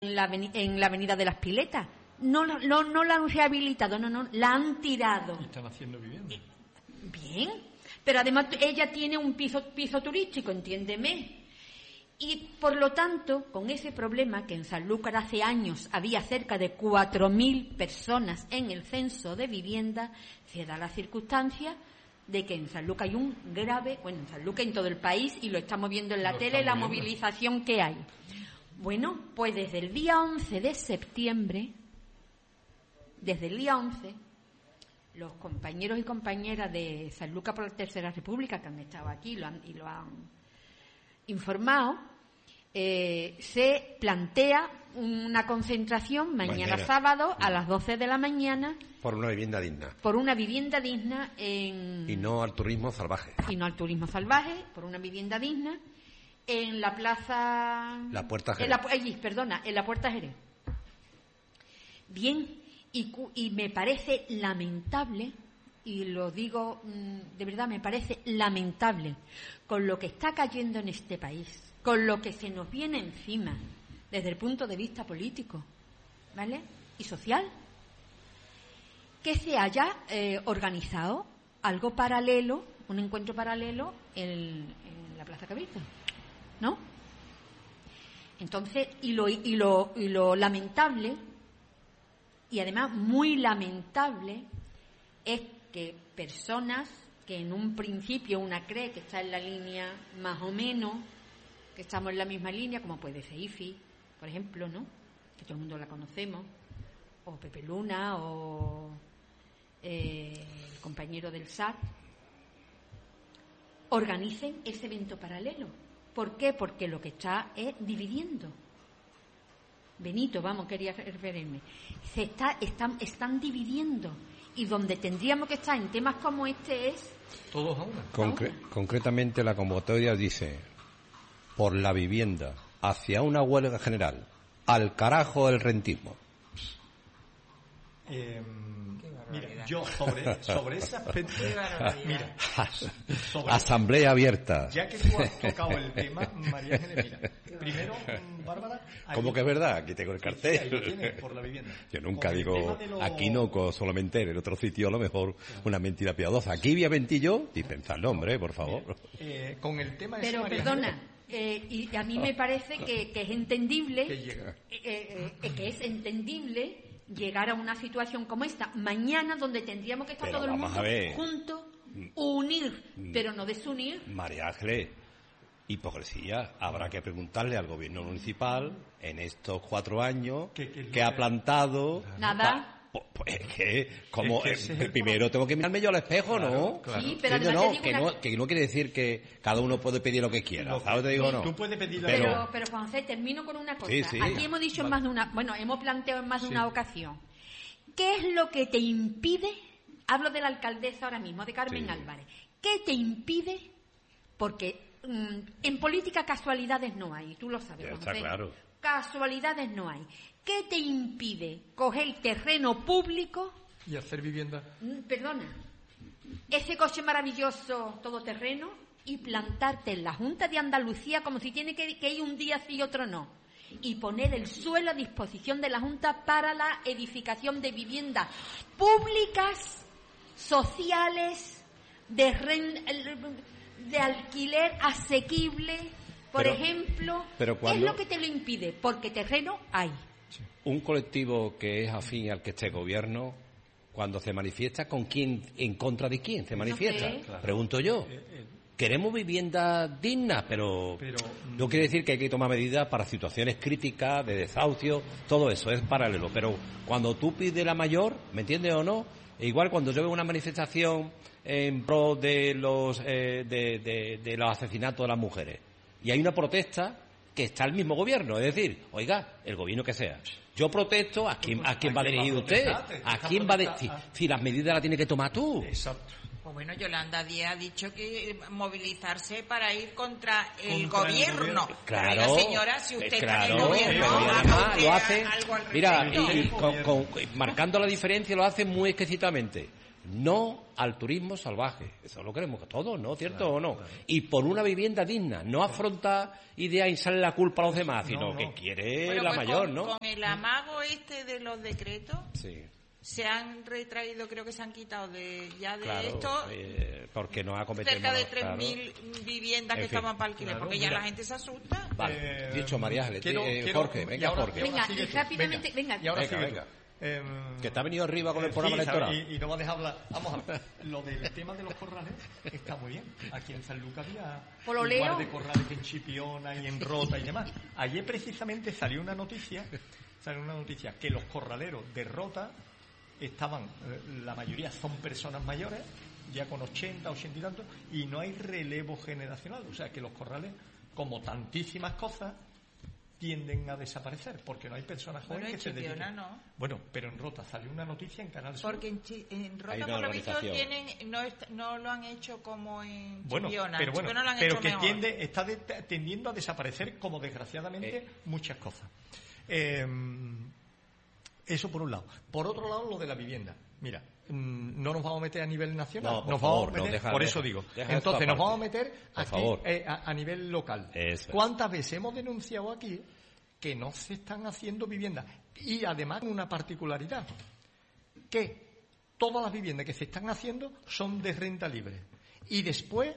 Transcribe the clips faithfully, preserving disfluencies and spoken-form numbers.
en la, en la avenida de las Piletas. No, no, no la han rehabilitado, no, no, la han tirado. Están haciendo vivienda. Bien, pero además ella tiene un piso, piso turístico, entiéndeme. Y por lo tanto, con ese problema que en Sanlúcar hace años había cerca de cuatro mil personas en el censo de vivienda, se da la circunstancia de que en Sanlúcar hay un grave, bueno, en Sanlúcar en todo el país, y lo estamos viendo en la lo tele, la viendo. movilización que hay. Bueno, pues desde el día once de septiembre, desde el día once, los compañeros y compañeras de Sanlúcar por la Tercera República, que han estado aquí lo han, y lo han informado, eh, se plantea una concentración mañana, Mañana. sábado a las doce de la mañana Por una vivienda digna. por una vivienda digna en... Y no al turismo salvaje. y no al turismo salvaje, por una vivienda digna en la plaza... La Puerta en Jerez. la, allí, perdona, en la Puerta Jerez. Bien, y, cu- y me parece lamentable, y lo digo mm, de verdad, me parece lamentable, con lo que está cayendo en este país, con lo que se nos viene encima, desde el punto de vista político, ¿vale? Y social, que se haya eh, organizado algo paralelo, un encuentro paralelo en, en la Plaza Cabildo, ¿no? Entonces, y lo, y lo, y lo lamentable, y además muy lamentable, es que personas que en un principio una cree que está en la línea más o menos, que estamos en la misma línea, como puede ser IFI, por ejemplo, ¿no? Que todo el mundo la conocemos, o Pepe Luna, o eh, el compañero del S A R, organicen ese evento paralelo. ¿Por qué? Porque lo que está es dividiendo. Benito, vamos, quería referirme. Se está, están, están dividiendo. Y donde tendríamos que estar en temas como este es... Todos a una. Concre- concretamente la convocatoria dice: por la vivienda, hacia una huelga general, al carajo el rentismo. Eh, mira, yo sobre, sobre ese aspecto, mira, sobre- Asamblea abierta. ya que tú has tocado el tema, María Ángeles, mira, primero, mm, Bárbara, ahí- ¿Cómo que es verdad? Aquí tengo el Sí, sí, ahí lo cartel. tienes, por la vivienda. Yo nunca Con el digo, tema de los- aquí no, co- solamente en otro sitio a lo mejor una mentira piadosa. Aquí voy a mentir yo y pensarlo, hombre, por favor. Eh, con el tema ese, Pero, María perdona, Ángeles, eh, y a mí me parece que, que es entendible, que llega. eh, eh, eh, que es entendible llegar a una situación como esta mañana, donde tendríamos que estar Pero todo el vamos mundo a ver. juntos, unir, pero no desunir. María Ángeles, hipocresía. Habrá que preguntarle al gobierno municipal en estos cuatro años ¿Qué- qué es lo que ha que- plantado. Nada. Pa- Pues, pues es que, como Es que ese eh, es el primero tengo que mirarme yo al espejo, Claro, ¿no? claro. Sí, pero Sí, además no, te digo que, una- no, que no quiere decir que cada uno puede pedir lo que quiera, Lo- ¿sabes? Te digo, no. Tú puedes pedir la Pero- Pero, pero Juan José, termino con una cosa. Sí, sí. Aquí hemos dicho en Vale. más de una, bueno, hemos planteado en más de Sí. una ocasión. ¿Qué es lo que te impide? Hablo de la alcaldesa ahora mismo, de Carmen Sí. Álvarez. ¿Qué te impide? Porque mm, en política casualidades no hay, tú lo sabes, Ya Juan está José. claro. Casualidades no hay. ¿Qué te impide coger el terreno público? Y hacer vivienda. Mm, Perdona, ese coche maravilloso todoterreno y plantarte en la Junta de Andalucía como si tiene que, que ir un día sí y otro no, y poner el suelo a disposición de la Junta para la edificación de viviendas públicas, sociales, de, ren- de alquiler asequible, por Pero- ejemplo. pero ¿Qué cuando- es lo que te lo impide? Porque terreno hay. Un colectivo que es afín al que esté gobierno, cuando se manifiesta, ¿con quién, en contra de quién se manifiesta? sé. Claro. Pregunto yo. Eh, eh, Queremos viviendas dignas, pero, Pero, no quiere decir que hay que tomar medidas para situaciones críticas, de desahucio, todo eso es paralelo. Pero cuando tú pides la mayor, ¿me entiendes o no? E igual cuando yo veo una manifestación en pro de los, eh, de, de- de los asesinatos de las mujeres y hay una protesta, que está el mismo gobierno, es decir, oiga, el gobierno que sea. Yo protesto, ¿a quién, a quién va dirigido usted? ¿A quién va de, si, si las medidas las tienes que tomar tú? exacto. Pues bueno, Yolanda Díaz ha dicho que movilizarse para ir contra el Contra el gobierno. gobierno. Pero, Claro, oiga, señora, si usted eh, está en el claro, gobierno, pero haga además usted lo hace, algo al mira, respecto. y, y con- con- marcando la diferencia lo hace muy exquisitamente. no al turismo salvaje. Eso lo queremos todos, ¿no? ¿Cierto claro, o no? Claro. Y por una vivienda digna, no afrontar ideas y echarle la culpa a los demás, sino no, no. que quiere bueno, la pues mayor, con, ¿no? Con el amago este de los decretos, Sí. se han retraído, creo que se han quitado de ya de Claro, esto eh, porque nos ha cometido cerca de claro. tres mil viviendas En que fin. estaban para alquiler, Claro, porque mira. ya la gente se asusta. Vale, Eh, dicho María Ángeles, quiero- eh, quiero- Jorge, y venga ahora- Jorge. y ahora Venga, sigue y tú. rápidamente, venga. Y ahora Venga, sigue venga. tú. Em, Que te ha venido arriba con el eh, programa sí, electoral. ¿sabes? Y, y no va a dejar hablar. Vamos a ver. Lo del tema de los corrales está muy bien. Aquí en San Lucas había Pololeo. igual de corrales que en Chipiona y en Rota y demás. Ayer precisamente salió una noticia, salió una noticia que los corraleros de Rota estaban, eh, la mayoría son personas mayores, ya con ochenta, ochenta y tantos, y no hay relevo generacional. O sea que los corrales, como tantísimas cosas, tienden a desaparecer porque no hay personas jóvenes Bueno, en que se Chipiona dediquen. no. Bueno, pero en Rota salió una noticia en Canal Sur. Porque en, Chi- en Rota, Hay una por lo visto, organización. tienen, no, est- no lo han hecho como en Bueno, Chipiona. pero En bueno, Chipiona lo han pero hecho que mejor. tiende, está de- tendiendo a desaparecer, como desgraciadamente Eh. muchas cosas. Eh, eso por un lado. Por otro lado, lo de la vivienda. Mira, mm, no nos vamos a meter a nivel nacional, No, por nos favor, vamos a no, meter, deja- por deja- eso digo. deja esto Entonces nos aparte. vamos a meter Por aquí favor. eh, a, a nivel local. Eso es. ¿Cuántas veces hemos denunciado aquí que no se están haciendo viviendas? Y además una particularidad, que todas las viviendas que se están haciendo son de renta libre. Y después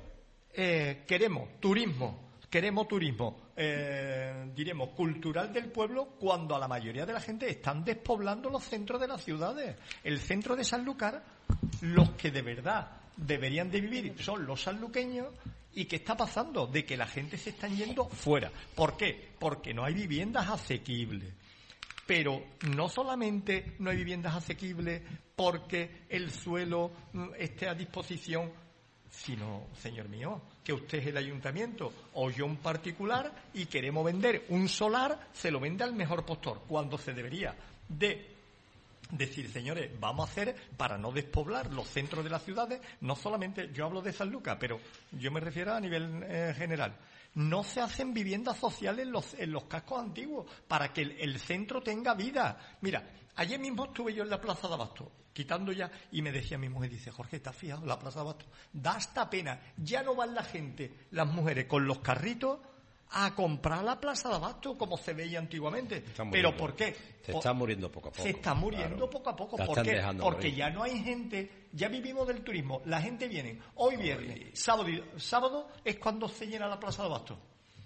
eh, queremos turismo, queremos turismo, eh, diremos, cultural del pueblo, cuando a la mayoría de la gente están despoblando los centros de las ciudades. El centro de Sanlúcar, los que de verdad deberían de vivir son los sanluqueños. ¿Y qué está pasando? De que la gente se está yendo fuera. ¿Por qué? Porque no hay viviendas asequibles. Pero no solamente no hay viviendas asequibles porque el suelo mm, esté a disposición, sino, señor mío, que usted es el ayuntamiento o yo un particular y queremos vender un solar, se lo vende al mejor postor, cuando se debería de decir, señores, vamos a hacer para no despoblar los centros de las ciudades, no solamente, yo hablo de San Lucas, pero yo me refiero a nivel eh, general. No se hacen viviendas sociales en los, en los cascos antiguos para que el, el centro tenga vida. Mira, ayer mismo estuve yo en la Plaza de Abasto, quitando ya, y me decía mi mujer, dice, Jorge, ¿estás fijado? La Plaza de Abasto da hasta pena. Ya no van la gente, las mujeres con los carritos a comprar la Plaza de Abasto como se veía antiguamente. ¿Pero por qué? Se Por- está muriendo poco a poco. Se está muriendo claro. poco a poco. La ¿Por están qué? dejando Porque morir. ya no hay gente, ya vivimos del turismo. La gente viene hoy viernes, sábado, y- sábado es cuando se llena la Plaza de Abasto.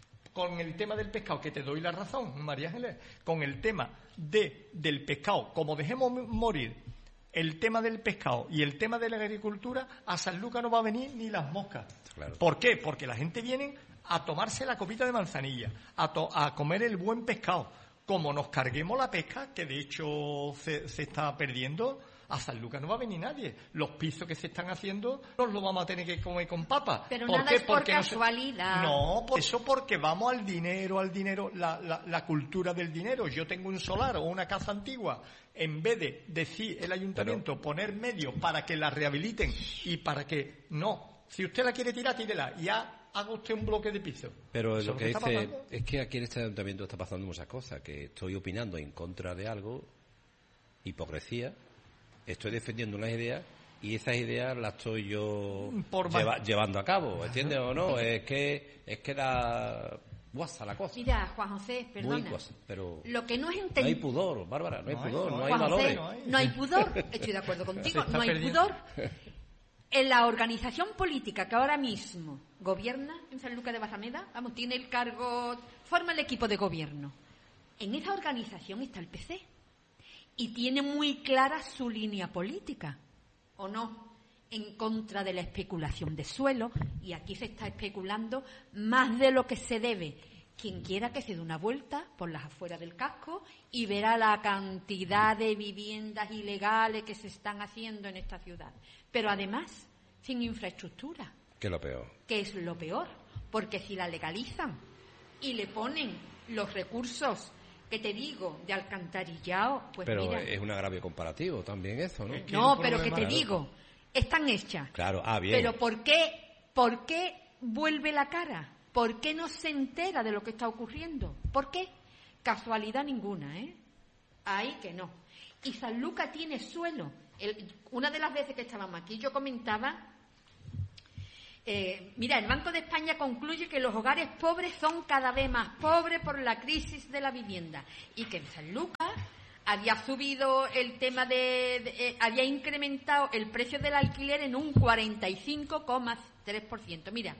Con el tema del pescado, que te doy la razón, María Ángeles, con el tema de, del pescado, como dejemos morir el tema del pescado y el tema de la agricultura, a San Lucas no va a venir ni las moscas. Claro. ¿Por qué? Porque la gente viene a tomarse la copita de manzanilla, a, to- a comer el buen pescado. Como nos carguemos la pesca, que de hecho se, se está perdiendo, a San Lucas no va a venir nadie. Los pisos que se están haciendo nos los vamos a tener que comer con papas. Pero ¿Por nada qué? es por Porque no se- casualidad. No, por eso porque vamos al dinero, al dinero, la, la, la cultura del dinero. Yo tengo un solar o una casa antigua, en vez de decir el ayuntamiento, poner medios para que la rehabiliten y para que no. Si usted la quiere tirar, tírela. Y ya haga usted un bloque de piso. Pero Eso lo que está dice pasando. es que aquí en este ayuntamiento está pasando muchas cosas, que estoy opinando en contra de algo, hipocresía, estoy defendiendo unas ideas y esas ideas las estoy yo Por lleva- más- llevando a cabo, ¿entiendes o no? Es que es que da guasa la cosa. Mira, Juan José, Muy perdona. guasa, pero Lo que no es no hay entendible. pudor, Bárbara, no hay No hay, pudor, no no hay. hay Juan José, valores. no hay. no hay pudor, estoy de acuerdo contigo, Se está no hay perdiendo. pudor. En la organización política que ahora mismo gobierna en San Lucas de Barrameda, vamos, tiene el cargo, forma el equipo de gobierno. En esa organización está el P C y tiene muy clara su línea política, ¿o no? En contra de la especulación de suelo, y aquí se está especulando más de lo que se debe. Quien quiera que se dé una vuelta por las afueras del casco y verá la cantidad de viviendas ilegales que se están haciendo en esta ciudad. Pero además, sin infraestructura, Que es lo peor. que es lo peor. Porque si la legalizan y le ponen los recursos que te digo de alcantarillado, pues Pero mira... es un agravio comparativo también eso, ¿no? Es que No, el pero que problema- te Claro. digo, están hechas. Claro, ah, bien. Pero ¿por qué, ¿por qué vuelve la cara? ¿Por qué no se entera de lo que está ocurriendo? ¿Por qué? Casualidad ninguna, ¿eh? Ahí que no. Y San Lucas tiene suelo el, una de las veces que estábamos aquí yo comentaba, eh, mira, el Banco de España concluye que los hogares pobres son cada vez más pobres por la crisis de la vivienda y que en San Lucas había subido el tema de, de eh, había incrementado el precio del alquiler en un cuarenta y cinco coma tres por ciento. Mira,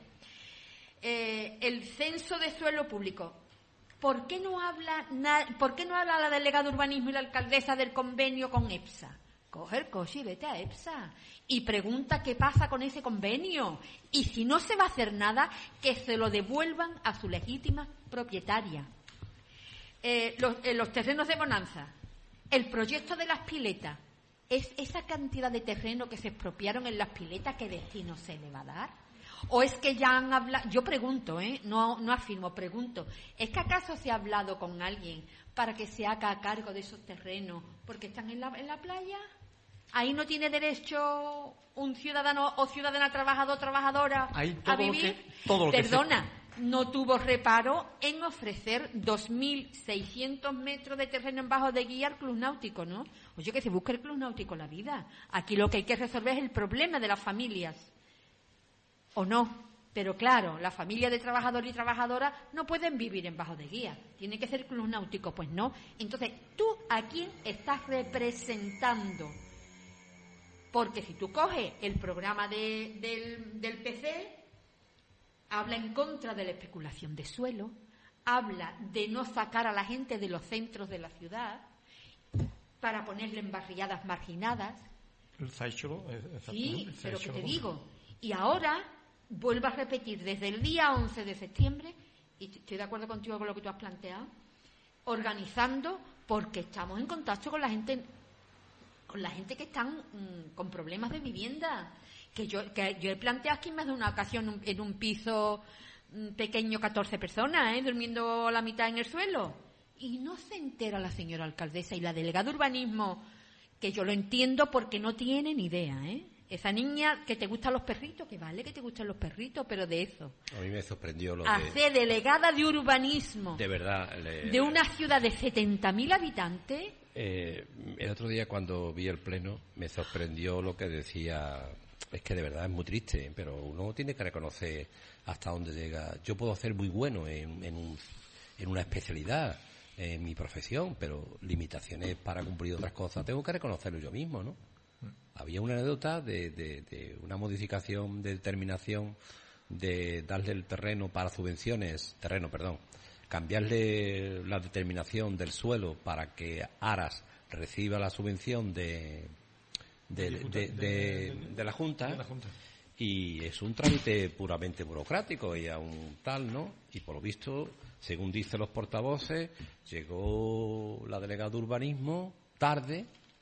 eh, el censo de suelo público. ¿Por qué no habla na, ¿por qué no habla la delegada de urbanismo y la alcaldesa del convenio con EPSA? Coge el coche y vete a EPSA y pregunta qué pasa con ese convenio. Y si no se va a hacer nada, que se lo devuelvan a su legítima propietaria. Eh, los, eh, los terrenos de bonanza. El proyecto de las piletas, ¿es esa cantidad de terreno que se expropiaron en las piletas qué destino se le va a dar? ¿O es que ya han hablado? Yo pregunto, ¿eh? no, no afirmo, pregunto. ¿Es que acaso se ha hablado con alguien para que se haga cargo de esos terrenos porque están en la, en la playa? ¿Ahí no tiene derecho un ciudadano o ciudadana trabajador o trabajadora a vivir? Que, todo lo Perdona. Que se... no tuvo reparo en ofrecer dos mil seiscientos metros de terreno en bajo de guía al Club Náutico, ¿no? Oye, que se busque el Club Náutico la vida. Aquí lo que hay que resolver es el problema de las familias. ¿O no? Pero claro, las familias de trabajadores y trabajadoras no pueden vivir en bajo de guía. Tiene que ser Club Náutico, pues no. Entonces, ¿tú a quién estás representando? Porque si tú coges el programa de, del, del P C, habla en contra de la especulación de suelo, habla de no sacar a la gente de los centros de la ciudad para ponerle en barriadas marginadas. El Saicholo, sí, pero que te digo, y ahora vuelvo a repetir desde el día once de septiembre, y estoy de acuerdo contigo con lo que tú has planteado, organizando, porque estamos en contacto con la gente, con la gente que están mmm, con problemas de vivienda. Que yo, que yo he planteado aquí más de una ocasión en un piso pequeño, catorce personas, ¿eh? durmiendo la mitad en el suelo. Y no se entera la señora alcaldesa y la delegada de urbanismo, que yo lo entiendo porque no tiene ni idea, ¿eh? Esa niña que te gustan los perritos, que vale que te gustan los perritos, pero de eso. A mí me sorprendió lo a de... ser delegada de urbanismo. De verdad. Le... De una ciudad de setenta mil habitantes. Eh, el otro día cuando vi el pleno me sorprendió lo que decía... Es que de verdad es muy triste, pero uno tiene que reconocer hasta dónde llega. Yo puedo ser muy bueno en, en, un, en una especialidad, en mi profesión, pero limitaciones para cumplir otras cosas tengo que reconocerlo yo mismo, ¿no? Mm. Había una anécdota de, de, de una modificación de determinación de darle el terreno para subvenciones, terreno, perdón, cambiarle la determinación del suelo para que Aras reciba la subvención de... De, de, de, de, de, la Junta, de la Junta y es un trámite puramente burocrático y aún tal, ¿no? Y por lo visto, según dicen los portavoces, llegó la delegada de urbanismo tarde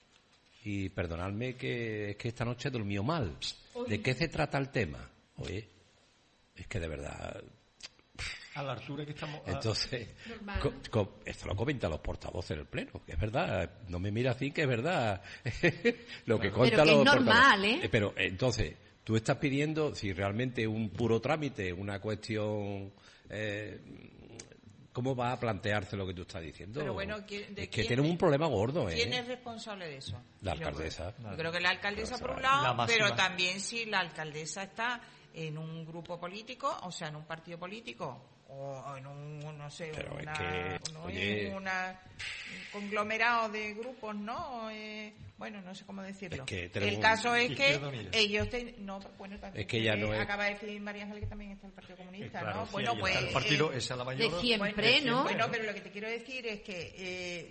y perdonadme que es que esta noche durmió mal. ¿De qué se trata el tema? Oye, es que de verdad... A la altura que estamos... Entonces, co, co, esto lo comentan los portavoces en el Pleno, que es verdad, no me mira así, que es verdad lo que cuentan los portavoces. Pero que es normal, ¿eh? Pero entonces, tú estás pidiendo, si realmente un puro trámite, una cuestión... Eh, ¿Cómo va a plantearse lo que tú estás diciendo? Pero bueno, ¿de es que quién, tenemos un problema gordo, ¿eh? ¿Quién es responsable de eso? La alcaldesa. Yo creo que la alcaldesa por un lado, pero también si la alcaldesa está en un grupo político, o sea, en un partido político, o en un, no sé, pero una, es que, no oye, es una, un conglomerado de grupos, ¿no? Eh, bueno, no sé cómo decirlo. Es que el caso es que ellos te, no, bueno, también es que ya no acaba es... de decir María Ángeles que también está el Partido Comunista, eh, claro, ¿no? sí, bueno, pues el partido eh, es a la mayor, de siempre, bueno, de siempre, ¿no? Bueno, pero lo que te quiero decir es que eh,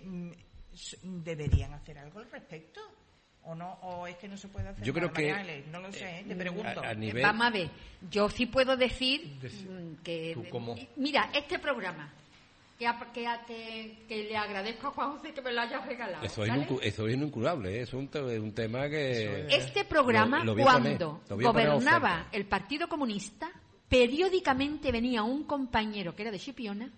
deberían hacer algo al respecto. ¿O no? ¿O es que no se puede hacer yo creo nada? que María, no lo sé, ¿eh? Te pregunto. A, a nivel... Vamos a ver, yo sí puedo decir Dec- que... cómo? Mira, este programa, que, que, que, que le agradezco a Juan José que me lo haya regalado. Eso es, ¿vale? incu- eso es incurable, ¿eh? Es un, te- un tema que... Este programa, lo, lo voy a poner, cuando lo voy a poner gobernaba oferta. el Partido Comunista, periódicamente venía un compañero que era de Chipiona,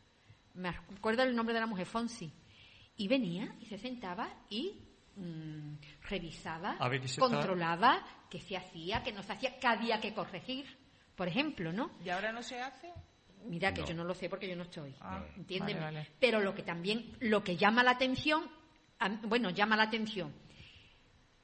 me acuerdo el nombre de la mujer, Fonsi, y venía y se sentaba y mmm, revisaba, controlaba está... qué se hacía, qué no se hacía, qué había que corregir, por ejemplo, ¿no? ¿Y ahora no se hace? Mira que no. yo no lo sé porque yo no estoy, ah, ¿entiendes? Vale, vale. Pero lo que también, lo que llama la atención, bueno, llama la atención,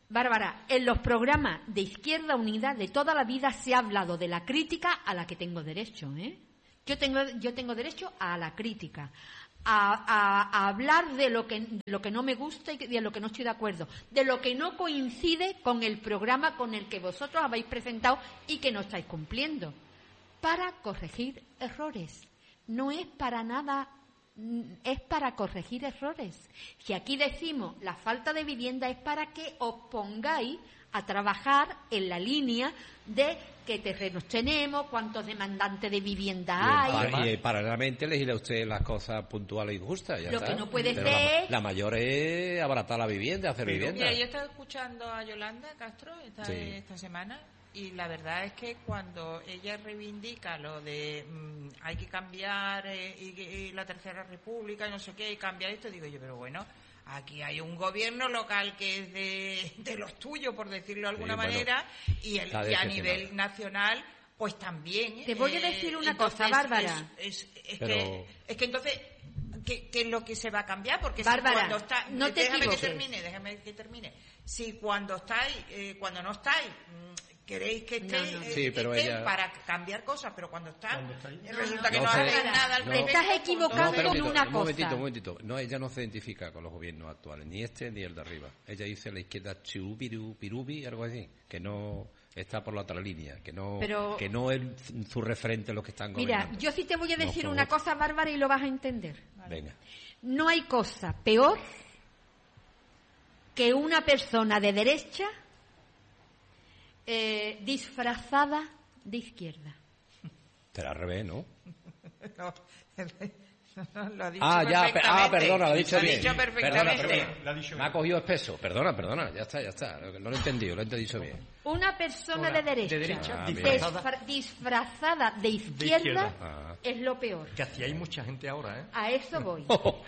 Bárbara, en los programas de Izquierda Unida de toda la vida se ha hablado de la crítica a la que tengo derecho, ¿eh? Yo tengo, yo tengo derecho a la crítica, a, a, a hablar de lo que, de lo que no me gusta y de lo que no estoy de acuerdo, de lo que no coincide con el programa con el que vosotros habéis presentado y que no estáis cumpliendo, para corregir errores. No es para nada, es para corregir errores. Si aquí decimos la falta de vivienda es para que os pongáis a trabajar en la línea de qué terrenos tenemos, cuántos demandantes de vivienda hay. Y, y paralelamente legisla usted las cosas puntuales y justas. Ya Lo está. que no puede Pero ser... La, la mayor es abaratar la vivienda, hacer Pero, vivienda. Mira, yo he estado escuchando a Yolanda Castro esta, Sí. esta semana y la verdad es que cuando ella reivindica lo de mmm, hay que cambiar eh, y, y la Tercera República y no sé qué, y cambiar esto, digo yo, pero bueno... Aquí hay un gobierno local que es de, de los tuyos, por decirlo de alguna Sí, bueno, manera, y, el, y a nivel nacional, pues también. Te voy a decir una cosa, Bárbara. Es, es, es, Pero... que, es que entonces, ¿qué, ¿qué es lo que se va a cambiar? Porque Bárbara, si cuando está, no te déjame equivoques. que termine, déjame que termine. Si cuando estáis, eh, cuando no estáis, queréis que estéis No, no. eh, Sí, pero estén ella- para cambiar cosas, pero cuando están, Cuando está ahí. eh, resulta que No no, sé. hacen nada al No. respecto. Estás equivocando No, pero con un una momentito, un momentito, cosa. un momentito. No, ella no se identifica con los gobiernos actuales, ni este ni el de arriba. Ella dice la izquierda chirubiru, pirubi, algo así, que no está por la otra línea, que no, Pero- que no es su referente los que están Mira, gobernando. yo sí te voy a No decir son una otros. cosa, Bárbara, y lo vas a entender. Venga. No hay cosa peor que una persona de derecha eh, disfrazada de izquierda. Será al revés, ¿no? No, lo ha dicho Ah, ya, pe- ah, perfectamente. perdona, lo ha dicho Lo ha bien. dicho Perdona, perfectamente. perdona. Lo ha dicho Me ha bien. cogido espeso. Perdona, perdona, ya está, ya está. No lo he entendido, lo he entendido bien. Una persona Una de derecha, de derecha, Ah, disfrazada. disfra- disfrazada de izquierda, izquierda. Ah. es lo peor. Que así hay mucha gente ahora, ¿eh? A eso voy.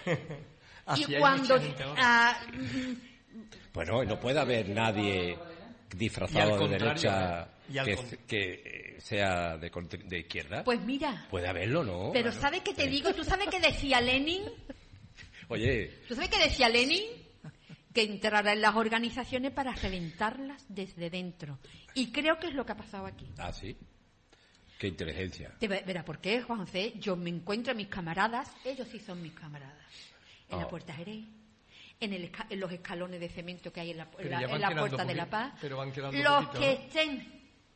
Así Y hay cuando mucha gente ahora. ah, Bueno, y no puede haber nadie disfrazado Y al de contrario, derecha ¿eh? Y al que, con- que eh, sea de, contr- de izquierda. pues mira, Puede haberlo, ¿no? pero ¿sabes qué te Sí. digo? ¿Tú sabes qué decía Lenin? Oye, ¿Tú sabes qué decía Lenin? Que entrará en las organizaciones para reventarlas desde dentro. Y creo que es lo que ha pasado aquí. ah, sí. Qué inteligencia. Te ve- verá por qué, Juan C. Yo me encuentro a mis camaradas, ellos sí son mis camaradas. En la Oh. Puerta Jerez, en, el esca- en los escalones de cemento que hay en la, en Pero la- ya van en la quedando Puerta de la poqui- Paz. pero van quedando Los poquito, que ¿no? estén,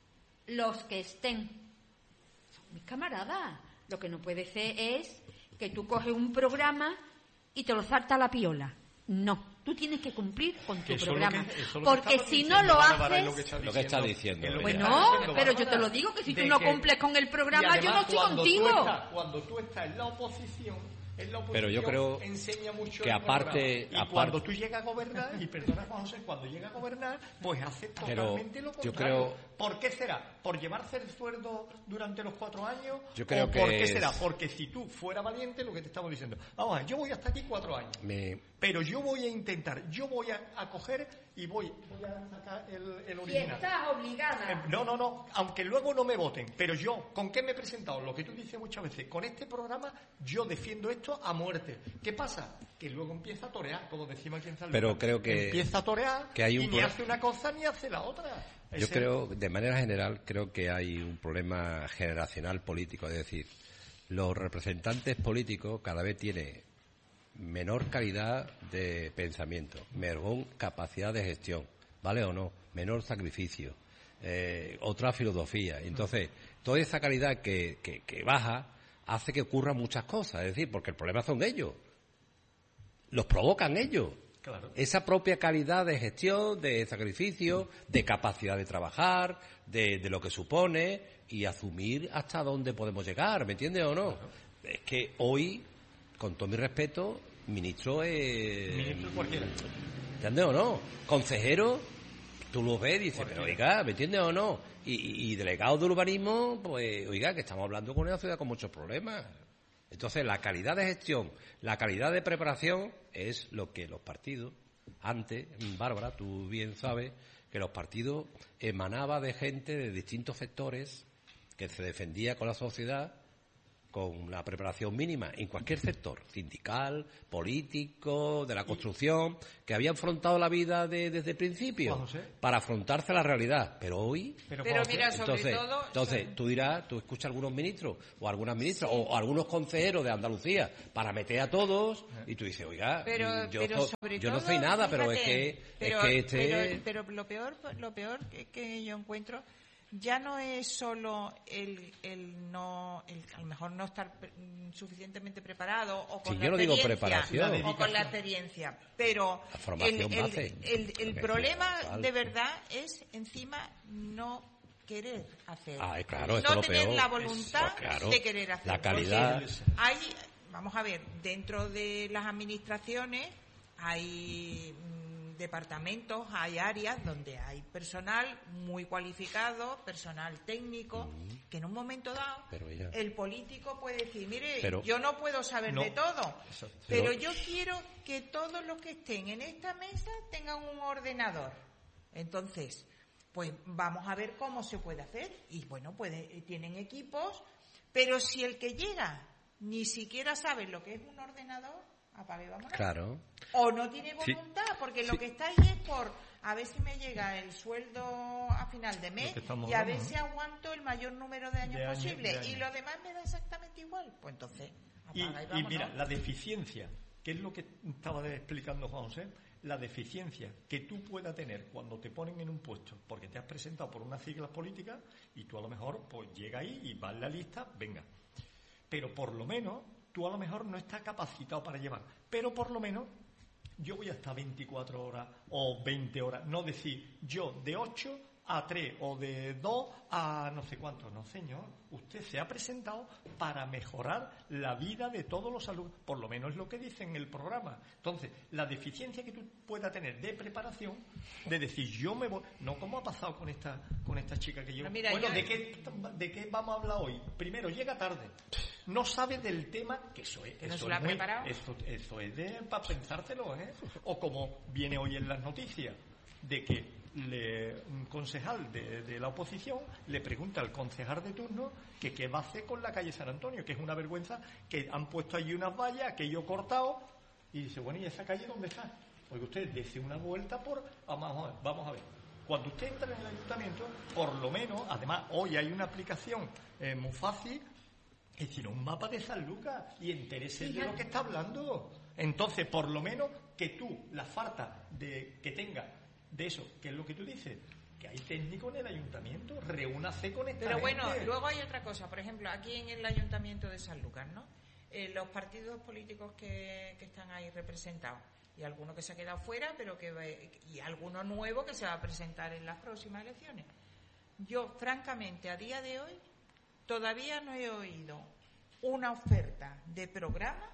los que estén, son mis camaradas. Lo que no puede ser es que tú coges un programa y te lo salta a la piola. No, tú tienes que cumplir con tu Que eso es lo programa. que- eso es lo que Porque estaba si diciendo no lo Bárbara, es haces... que está Lo que está diciendo, es lo que Bueno, está diciendo pero yo Bárbara, te lo digo, que si tú de no que- cumples con el programa, y yo no además, estoy cuando contigo. Tú estás, cuando tú estás en la oposición, en la oposición Pero yo creo enseña mucho que el aparte- programa. Y aparte- cuando tú llegas a gobernar, y perdona Juan José, cuando llegas a gobernar, pues haces Pero totalmente lo yo contrario. creo- ¿Por qué será? ¿Por llevarse el sueldo durante los cuatro años? Yo creo ¿O que por qué es- será? Porque si tú fueras valiente, lo que te estamos diciendo, vamos a ver, yo voy hasta aquí cuatro años. Me, Pero yo voy a intentar, yo voy a, a coger y voy, voy a sacar el, el Si original. estás obligada. Eh, No, no, no, aunque luego no me voten, pero yo, ¿con qué me he presentado? Lo que tú dices muchas veces, con este programa yo defiendo esto a muerte. ¿Qué pasa? Que luego empieza a torear, como decimos aquí en San Luis. Pero creo que- Empieza a torear que hay un y ni pro- hace una cosa ni hace la otra. Yo Ese- creo, de manera general, creo que hay un problema generacional político. Es decir, los representantes políticos cada vez tienen menor calidad de pensamiento, menor capacidad de gestión, ¿vale o no? Menor sacrificio, eh, otra filosofía. Entonces, toda esa calidad que, que, que baja hace que ocurran muchas cosas. Es decir, porque el problema son ellos. Los provocan ellos. Claro. Esa propia calidad de gestión, de sacrificio, de capacidad de trabajar, de, de lo que supone y asumir hasta dónde podemos llegar, ¿me entiendes o no? Es que hoy, con todo mi respeto, ministro es... Ministro cualquiera. ¿Entiendes o no? Consejero, tú lo ves y dices, pero oiga, ¿me entiendes o no? Y, y, y delegado de urbanismo, pues oiga, que estamos hablando con una ciudad con muchos problemas. Entonces, la calidad de gestión, la calidad de preparación es lo que los partidos, antes, Bárbara, tú bien sabes, que los partidos emanaba de gente de distintos sectores que se defendía con la sociedad con la preparación mínima en cualquier sector, sindical, político, de la construcción, que había afrontado la vida de, desde el principio para afrontarse a la realidad. Pero hoy... Pero, pero mira, sobre entonces, todo... Entonces, son... tú dirás, tú escuchas a algunos ministros o algunas ministras sí. o, o algunos consejeros de Andalucía para meter a todos y tú dices, oiga, pero, yo, pero so, yo todo, no soy nada, fíjate, pero es que, pero, es que este... Pero, pero lo peor, lo peor que, que yo encuentro... Ya no es solo el, el no, el, a lo mejor no estar pre, suficientemente preparado o con sí, la yo no digo preparación o con la experiencia, pero el, el, el, el, el problema de verdad es encima no querer hacer, ah, claro, no lo tener peor. la voluntad es, claro, de querer hacer. La calidad. Hay, vamos a ver, dentro de las administraciones hay departamentos, hay áreas donde hay personal muy cualificado, personal técnico, mm. que en un momento dado ella... el político puede decir, mire, pero... yo no puedo saber no. de todo, Eso, pero... pero yo quiero que todos los que estén en esta mesa tengan un ordenador. Entonces, pues vamos a ver cómo se puede hacer. Y bueno, puede, tienen equipos, pero si el que llega ni siquiera sabe lo que es un ordenador, apague, vámonos. Claro. O no tiene voluntad, sí. porque sí. lo que está ahí es por a ver si me llega el sueldo a final de mes y a ver si aguanto el mayor número de años de posible. Año, de año. Y lo demás me da exactamente igual. Pues entonces, apaga y, y, y mira, la deficiencia, que es lo que estaba explicando Juan José, la deficiencia que tú puedas tener cuando te ponen en un puesto, porque te has presentado por unas siglas políticas y tú a lo mejor pues llega ahí y va en la lista, venga. Pero por lo menos tú a lo mejor no estás capacitado para llevar, pero por lo menos yo voy a estar veinticuatro horas o veinte horas, no decir yo de ocho a tres o de dos a no sé cuánto, no señor, usted se ha presentado para mejorar la vida de todos los alumnos, por lo menos es lo que dice en el programa. Entonces, la deficiencia que tú puedas tener de preparación, de decir yo me voy, no como ha pasado con esta con esta chica que yo, mira, bueno, yo... ¿de qué, ¿de qué vamos a hablar hoy? Primero, llega tarde, no sabe del tema, que eso es, eso, no es, muy, eso, eso es de, para pensártelo, ¿eh? O como viene hoy en las noticias, de que le, un concejal de, de la oposición le pregunta al concejal de turno que qué va a hacer con la calle San Antonio, que es una vergüenza, que han puesto allí unas vallas, aquello cortado, y dice, bueno, ¿y esa calle dónde está? Porque usted dése una vuelta por... Vamos a ver, vamos a ver. Cuando usted entra en el ayuntamiento, por lo menos, además, hoy hay una aplicación eh, muy fácil, es decir, un mapa de San Lucas, y entérese de lo que está hablando. Entonces, por lo menos, que tú, la falta de que tenga de eso, que es lo que tú dices, que hay técnico en el ayuntamiento, reúnase con esta Pero gente. bueno, luego hay otra cosa, por ejemplo, aquí en el ayuntamiento de San Lucas, ¿no? Eh, los partidos políticos que, que están ahí representados, y alguno que se ha quedado fuera, pero que y alguno nuevo que se va a presentar en las próximas elecciones. Yo, francamente, a día de hoy, todavía no he oído una oferta de programa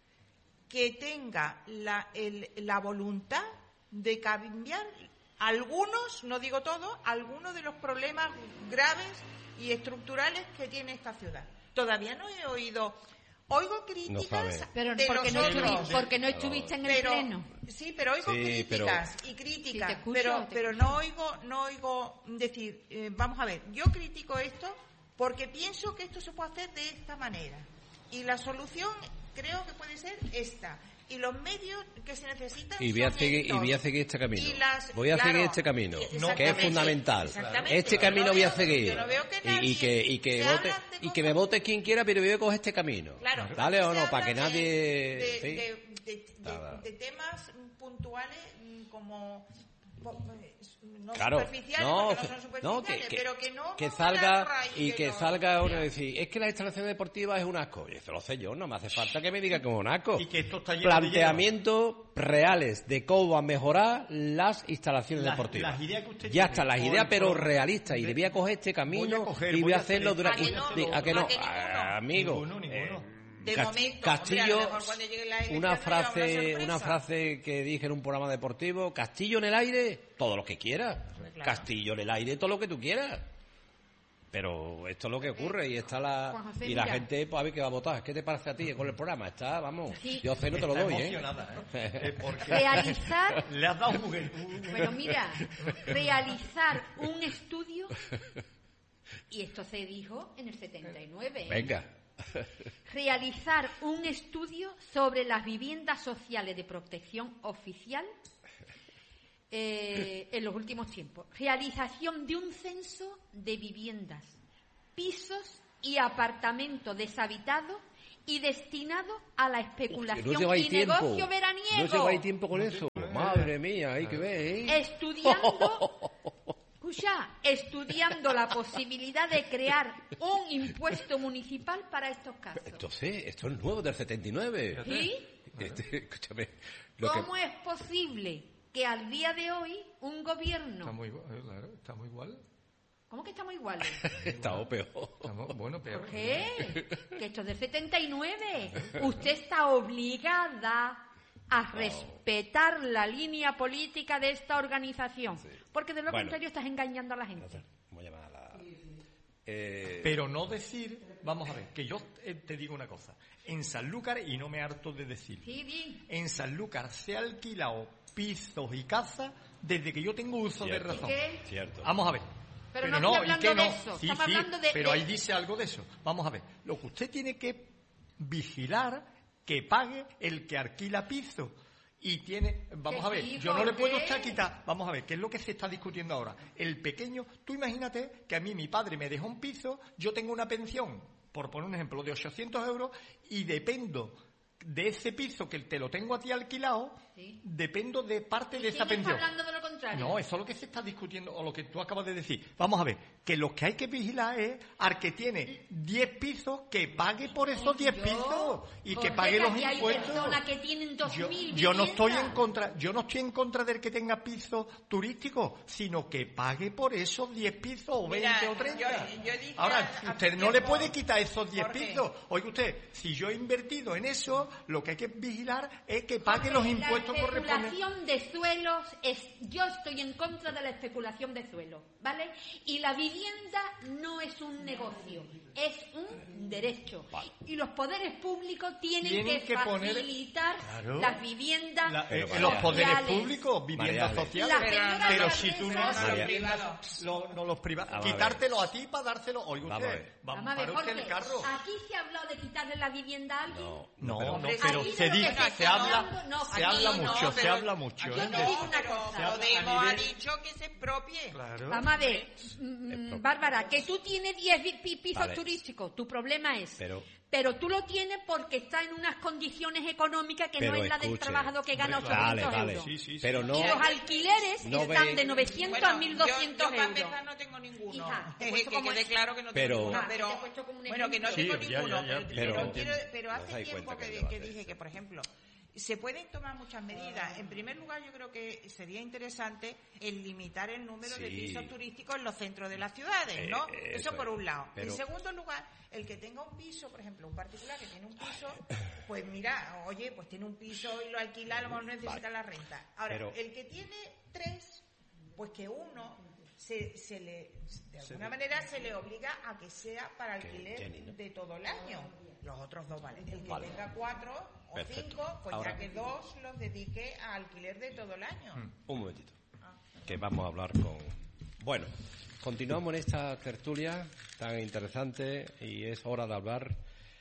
que tenga la, el, la voluntad de cambiar algunos, no digo todos, algunos de los problemas graves y estructurales que tiene esta ciudad. Todavía no he oído, oigo críticas, no pero de porque, los no otros, porque no estuviste en el pero, pleno. Sí, pero oigo sí, críticas pero, y críticas, sí, escucho, pero pero no oigo no oigo decir, eh, vamos a ver, yo critico esto porque pienso que esto se puede hacer de esta manera y la solución creo que puede ser esta. Y los medios que se necesitan y voy a son seguir estos. y voy a seguir este camino Las, voy a claro, seguir este camino no, que es fundamental este camino no voy a veo, seguir no veo que y, y que y que vote y que me vote quien quiera, pero yo voy a coger este camino, claro, dale o no, para que de, nadie de, ¿sí? de, de, de, de temas puntuales como no claro, superficiales, no, porque no son superficiales, no, que, que, pero que no que salga y que salga uno y decir, es que la instalación deportiva es un asco. Y eso lo sé yo, no me hace falta que me diga que es un asco. Y que esto está lleno planteamientos de reales de cómo van a mejorar las instalaciones las, deportivas. Las ideas que usted ya está, las ideas, pero por, realistas. Y debía coger este camino voy a coger, y voy a hacerlo hacer, durante. ¿A que no? ¿A que no? ¿A que ninguno? Amigo. Ninguno, ninguno. Eh, De Cast- momento, Castillo, hombre, a lo mejor cuando llegue la elección una me lleva frase, una una frase que dije en un programa deportivo: Castillo en el aire, todo lo que quieras. Claro. Castillo en el aire, todo lo que tú quieras. Pero esto es lo que ocurre y está la Juan José, y la mira. gente, pues a ver qué va a votar. ¿Qué te parece a ti con el programa? Está, vamos, Sí. yo sé no te lo Está doy, emocionada, ¿eh? Eh, porque Realizar, le has dado un juguete. bueno, mira, realizar un estudio, y esto se dijo en el setenta y nueve. ¿eh? Venga. realizar un estudio sobre las viviendas sociales de protección oficial eh, en los últimos tiempos. Realización de un censo de viviendas, pisos y apartamentos deshabitados y destinados a la especulación no y tiempo. negocio veraniego. No lleváis tiempo con eso. Madre mía, hay que ver, ¿eh? Estudiando... Escucha, estudiando la posibilidad de crear un impuesto municipal para estos casos. Entonces, esto es nuevo, del setenta y nueve. ¿Sí? Este, escúchame. Lo ¿Cómo que... es posible que al día de hoy un gobierno... Estamos igual, claro, estamos igual. ¿Cómo que estamos iguales? Estamos peor. Estamos, bueno, peor. ¿Por qué? Que esto es del setenta y nueve. Usted está obligada a respetar la línea política de esta organización. Sí. Porque de lo bueno, contrario estás engañando a la gente. Vamos a llamar a la... Eh... Pero no decir, vamos a ver, que yo te digo una cosa. En Sanlúcar, y no me harto de decir, sí, bien. En Sanlúcar se ha alquilado pisos y casas desde que yo tengo uso Cierto. de razón. ¿Qué? Cierto. Vamos a ver. Pero, pero no, no, estoy hablando ¿y qué de no? eso. Sí, Estamos sí, hablando de... pero de... ahí dice algo de eso. Vamos a ver. Lo que usted tiene que vigilar que pague el que alquila piso. Y tiene, vamos a ver, sí, yo no le puedo qué? echar quitar, vamos a ver, ¿qué es lo que se está discutiendo ahora? El pequeño, tú imagínate que a mí mi padre me dejó un piso, yo tengo una pensión, por poner un ejemplo, de ochocientos euros y dependo de ese piso que te lo tengo a ti alquilado, sí. dependo de parte de esa pensión. ¿Quién está hablando de lo contrario? No, eso es lo que se está discutiendo, o lo que tú acabas de decir. Vamos a ver, que lo que hay que vigilar es al que tiene diez pisos, que pague por esos diez pisos y que pague los impuestos. Hay personas que tienen dos yo, mil yo no estoy en contra, yo no estoy en contra del que tenga pisos turísticos, sino que pague por esos diez pisos o veinte Mira, o treinta. Yo, yo dije Ahora, a, a usted no tiempo, le puede quitar esos diez Jorge. pisos. Oiga usted, si yo he invertido en eso, lo que hay que vigilar es que pague los impuestos correspondientes. La especulación de suelos es, yo estoy en contra de la especulación de suelos, ¿vale? Y la vivienda no es un negocio, es un derecho. Vale. Y los poderes públicos tienen, tienen que, que facilitar poner, claro, las viviendas la, eh, sociales. Los poderes públicos, viviendas sociales. Pero, pero si tú no haces lo, no los privados, quitártelo a ti para dárselo. Oiga usted, vamos, vamos a ver, Jorge, el carro. ¿Aquí se ha hablado de quitarle la vivienda a alguien? No, no, no, no pero se dice, se habla, no, se habla mucho, se habla mucho. Yo te digo una cosa, Podemos ha dicho que se expropie. Claro. Vamos a ver, mm, Bárbara, que tú tienes diez pisos vale. turísticos, tu problema es... Pero, pero tú lo tienes porque está en unas condiciones económicas que no es la escuche, del trabajador que gana ochocientos vale, vale. euros. Sí, sí, sí. Pero no, y los alquileres no están ve... de novecientos bueno, a mil doscientos yo, yo euros. Yo no tengo ninguno. Hija, es que quede es... claro que no pero, tengo ninguno. Pero, bueno, que no sí, tengo ya, ninguno. Ya, ya, pero, pero, pero, pero hace tiempo que, que, que dije este. que, por ejemplo... Se pueden tomar muchas medidas. En primer lugar, yo creo que sería interesante el limitar el número sí. de pisos turísticos en los centros de las ciudades, ¿no? Eh, eso, eso por un lado. Pero... En segundo lugar, el que tenga un piso, por ejemplo, un particular que tiene un piso, pues mira, oye, pues tiene un piso y lo alquila, a lo mejor no necesita vale. la renta. Ahora, pero... el que tiene tres, pues que uno se, se le, de alguna se manera se le obliga a que sea para alquiler Jenny, ¿no? de todo el año. Los otros dos valen. El que vale. tenga cuatro o Perfecto. cinco, pues Ahora, ya que dos los dedique a alquiler de todo el año. Un momentito. Ah, que vamos a hablar con... Bueno, continuamos en esta tertulia tan interesante y es hora de hablar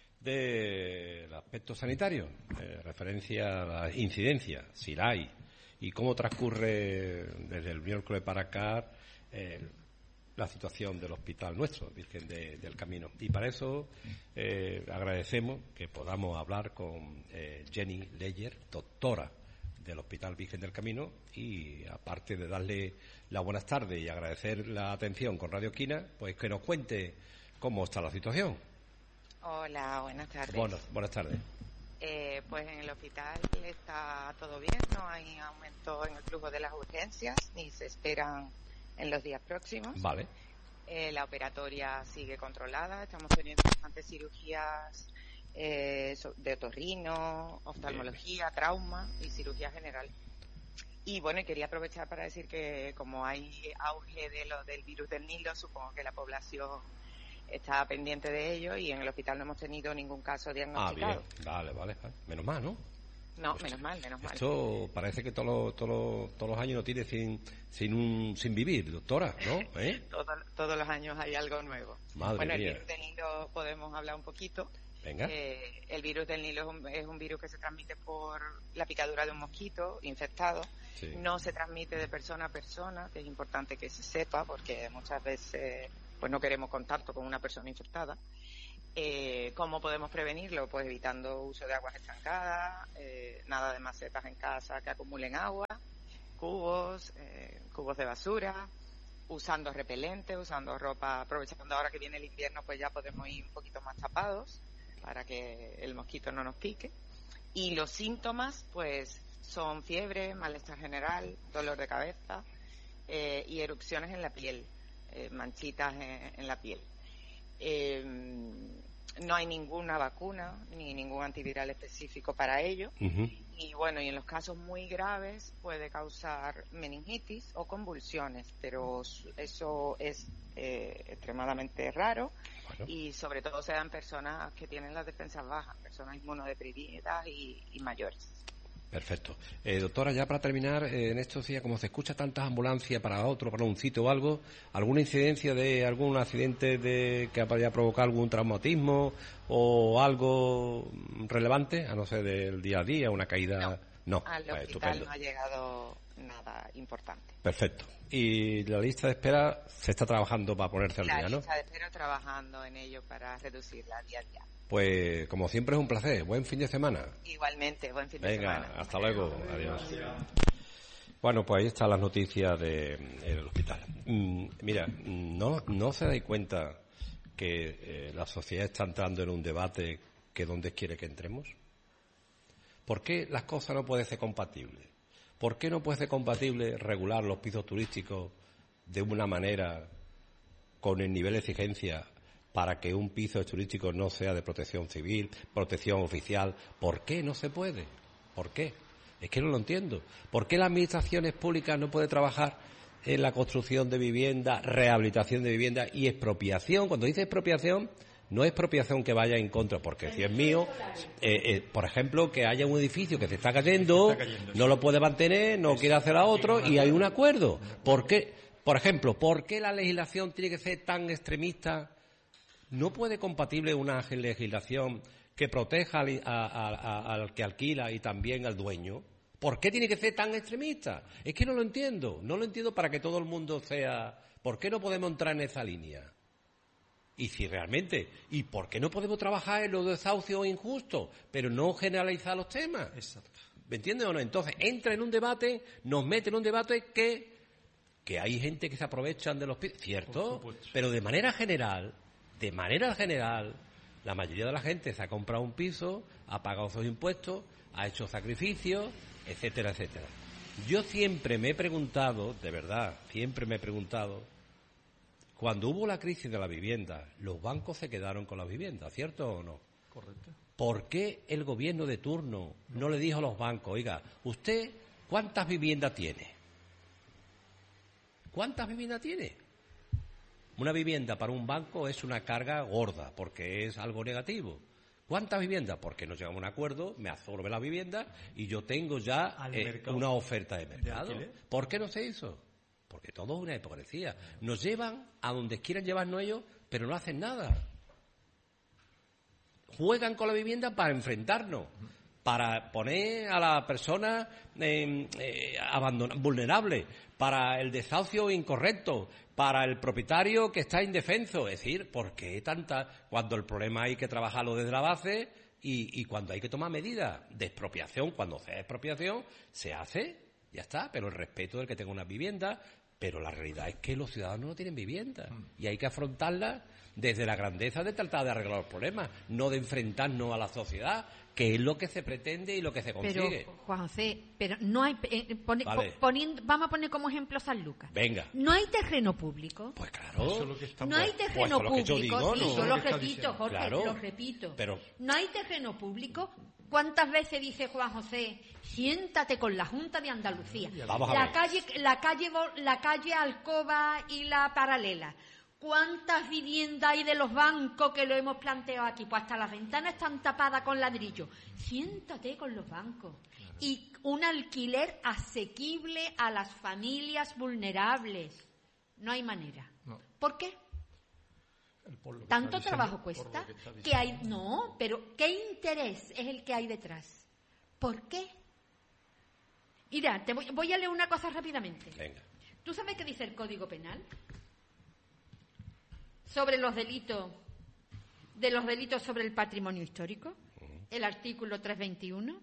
del aspecto sanitario, eh, referencia a la incidencia, si la hay, y cómo transcurre desde el miércoles para acá eh, la situación del hospital nuestro, Virgen de, del Camino. Y para eso eh, agradecemos que podamos hablar con eh, Jenny Leyer, doctora del Hospital Virgen del Camino, y aparte de darle las buenas tardes y agradecer la atención con Radio Esquina, pues que nos cuente cómo está la situación. Hola, buenas tardes. Bueno, buenas tardes. Eh, pues en el hospital está todo bien, no hay aumento en el flujo de las urgencias, ni se esperan en los días próximos. Vale. Eh, la operatoria sigue controlada, estamos teniendo bastantes cirugías eh, de otorrino, oftalmología, bien. trauma y cirugía general. Y bueno, quería aprovechar para decir que como hay auge de lo del virus del Nilo, supongo que la población está pendiente de ello y en el hospital no hemos tenido ningún caso diagnosticado. Ah, bien. Vale, vale, vale. Menos mal, ¿no? No, Esto, menos mal, menos mal. Esto parece que todos los, todos los, todos los años no tiene sin sin un sin vivir, doctora, ¿no? ¿Eh? Todo, todos los años hay algo nuevo. Madre bueno, mía. el virus del Nilo podemos hablar un poquito. Venga. Eh, el virus del Nilo es un, es un virus que se transmite por la picadura de un mosquito infectado. Sí. No se transmite de persona a persona, que es importante que se sepa, porque muchas veces pues no queremos contacto con una persona infectada. Eh, ¿Cómo podemos prevenirlo? Pues evitando uso de aguas estancadas, eh, nada de macetas en casa que acumulen agua, cubos, eh, cubos de basura, usando repelente, usando ropa, aprovechando ahora que viene el invierno, pues ya podemos ir un poquito más tapados para que el mosquito no nos pique. Y los síntomas, pues, son fiebre, malestar general, dolor de cabeza eh, y erupciones en la piel, eh, manchitas en, en la piel. Eh, no hay ninguna vacuna ni ningún antiviral específico para ello. Uh-huh. Y bueno, y en los casos muy graves puede causar meningitis o convulsiones, pero eso es eh, extremadamente raro. Bueno. Y sobre todo se dan personas que tienen las defensas bajas, personas inmunodeprimidas y, y mayores. Perfecto. Eh, doctora, ya para terminar, eh, en estos días, como se escucha tantas ambulancias para otro, para un sitio o algo, ¿alguna incidencia de algún accidente de que haya provocado algún traumatismo o algo relevante, a no ser del día a día, una caída? No, no. Al Pues, hospital estupendo. no ha llegado nada importante. Perfecto. Y la lista de espera se está trabajando para ponerse al la día, ¿no? La lista de espera trabajando en ello para reducirla día a día. Pues, como siempre, es un placer. Buen fin de semana. Igualmente, buen fin de Venga, semana. hasta luego. Adiós. Bueno, pues ahí están las noticias del de, hospital. Mm, mira, ¿no, no se dais cuenta que eh, la sociedad está entrando en un debate que dónde quiere que entremos? ¿Por qué las cosas no pueden ser compatibles? ¿Por qué no puede ser compatible regular los pisos turísticos de una manera con el nivel de exigencia para que un piso turístico no sea de protección civil, protección oficial? ¿Por qué no se puede? ¿Por qué? Es que no lo entiendo. ¿Por qué las administraciones públicas no pueden trabajar en la construcción de vivienda, rehabilitación de vivienda y expropiación? Cuando dice expropiación, no es expropiación que vaya en contra, porque si es mío, eh, eh, por ejemplo, que haya un edificio que se está cayendo, está cayendo no sí. lo puede mantener, no quiere hacer a otro y hay un acuerdo. ¿Por qué? Por ejemplo, ¿por qué la legislación tiene que ser tan extremista? ¿No puede compatible una legislación que proteja al, a, a, al que alquila y también al dueño? ¿Por qué tiene que ser tan extremista? Es que no lo entiendo. No lo entiendo para que todo el mundo sea... ¿Por qué no podemos entrar en esa línea? Y si realmente... ¿Y por qué no podemos trabajar en los desahucios injustos, pero no generalizar los temas? Exacto. ¿Me entiendes o no? Entonces, entra en un debate, nos mete en un debate que... que hay gente que se aprovechan de los pisos. ¿Cierto? Pero de manera general... De manera general, la mayoría de la gente se ha comprado un piso, ha pagado sus impuestos, ha hecho sacrificios, etcétera, etcétera. Yo siempre me he preguntado, de verdad, siempre me he preguntado, cuando hubo la crisis de la vivienda, los bancos se quedaron con las viviendas, ¿cierto o no? Correcto. ¿Por qué el gobierno de turno no le dijo a los bancos, oiga, usted, ¿cuántas viviendas tiene? ¿Cuántas viviendas tiene? Una vivienda para un banco es una carga gorda, porque es algo negativo. ¿Cuántas viviendas? Porque no llegamos a un acuerdo, me absorbe la vivienda y yo tengo ya eh, una oferta de mercado. ¿De ¿Por qué no se hizo? Porque todo es una hipocresía. Nos llevan a donde quieran llevarnos ellos, pero no hacen nada. Juegan con la vivienda para enfrentarnos, para poner a la persona eh, eh, abandonada, vulnerable, para el desahucio incorrecto, para el propietario que está indefenso. Es decir, ¿por qué tanta? Cuando el problema hay que trabajarlo desde la base y, y cuando hay que tomar medidas de expropiación, cuando sea expropiación, se hace, ya está, pero el respeto del que tenga una vivienda. Pero la realidad es que los ciudadanos no tienen vivienda y hay que afrontarla desde la grandeza de tratar de arreglar los problemas, no de enfrentarnos a la sociedad, que es lo que se pretende y lo que se consigue. Pero, Juan José, pero no hay... Eh, pone, vale. poniendo, vamos a poner como ejemplo San Lucas. Venga. ¿No hay terreno público? Pues claro. Eso es lo que estamos... No hay terreno pues público. Yo digo, sí, ¿no? yo lo repito, Jorge, claro. lo repito. Pero... No hay terreno público. ¿Cuántas veces dice Juan José, siéntate con la Junta de Andalucía? Vamos a la ver. calle, la calle, la calle Alcoba y la Paralela. ¿Cuántas viviendas hay de los bancos que lo hemos planteado aquí? Pues hasta las ventanas están tapadas con ladrillo. Siéntate con los bancos. Claro. Y un alquiler asequible a las familias vulnerables. No hay manera. No. ¿Por qué? Por lo que Tanto está trabajo diciendo, cuesta por lo que está que diciendo. hay... No, pero ¿qué interés es el que hay detrás? ¿Por qué? Mira, te voy, voy a leer una cosa rápidamente. Venga. ¿Tú sabes qué dice el Código Penal? Sobre los delitos, de los delitos sobre el patrimonio histórico. El artículo trescientos veintiuno.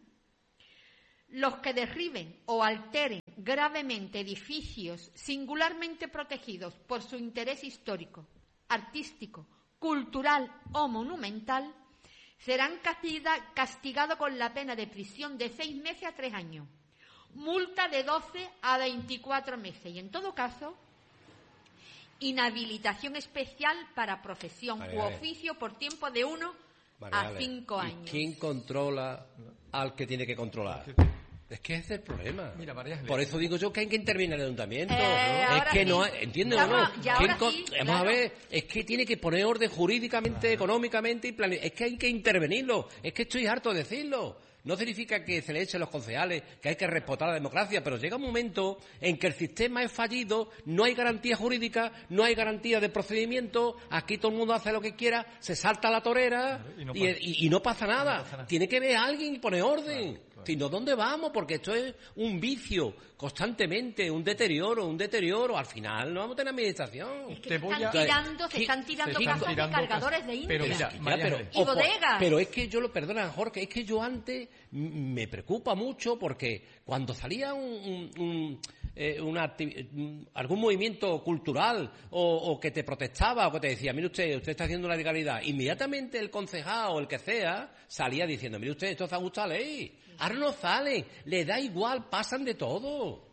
Los que derriben o alteren gravemente edificios singularmente protegidos por su interés histórico, artístico, cultural o monumental, serán castiga- castigados con la pena de prisión de seis meses a tres años, multa de doce a veinticuatro meses y, en todo caso, inhabilitación especial para profesión Vale, u vale. oficio por tiempo de uno Vale, a vale. cinco ¿Y años. quién controla al que tiene que controlar? Es que ese es el problema. Mira, María Ángeles. Por eso digo yo que hay que intervenir el ayuntamiento. Eh, es ahora que sí. no hay, ¿entiendes Ya o no? va- ya ¿Quién ahora con- sí, Vamos claro. a ver, es que tiene que poner orden jurídicamente, económicamente y plane... Es que hay que intervenirlo. Es que estoy harto de decirlo. No significa que se le echen los concejales, que hay que respetar la democracia, pero llega un momento en que el sistema es fallido, no hay garantía jurídica, no hay garantía de procedimiento, aquí todo el mundo hace lo que quiera, se salta la torera Claro, y no y, pasa- y- y no pasa nada. no pasa nada. Tiene que ver a alguien y poner orden. Claro, claro. Si no, ¿dónde vamos? Porque esto es un vicio constantemente, un deterioro, un deterioro. Al final no vamos a tener administración. Es que Te se voy están a- tirando, se ¿Qué- están tirando se están casas tirando de cargadores casas. de India. Pero mira, Ya, María pero, Ángeles. Y o por- bodegas. pero es que yo lo, perdona Jorge, es que yo antes mm, me preocupa mucho porque cuando salía un, un- un, eh, una activi- mm, algún movimiento cultural o, o que te protestaba o que te decía, mire usted, usted está haciendo una ilegalidad, inmediatamente el concejal o el que sea salía diciendo, mire usted, esto está gusta la ley. Ahora no salen, le da igual, pasan de todo.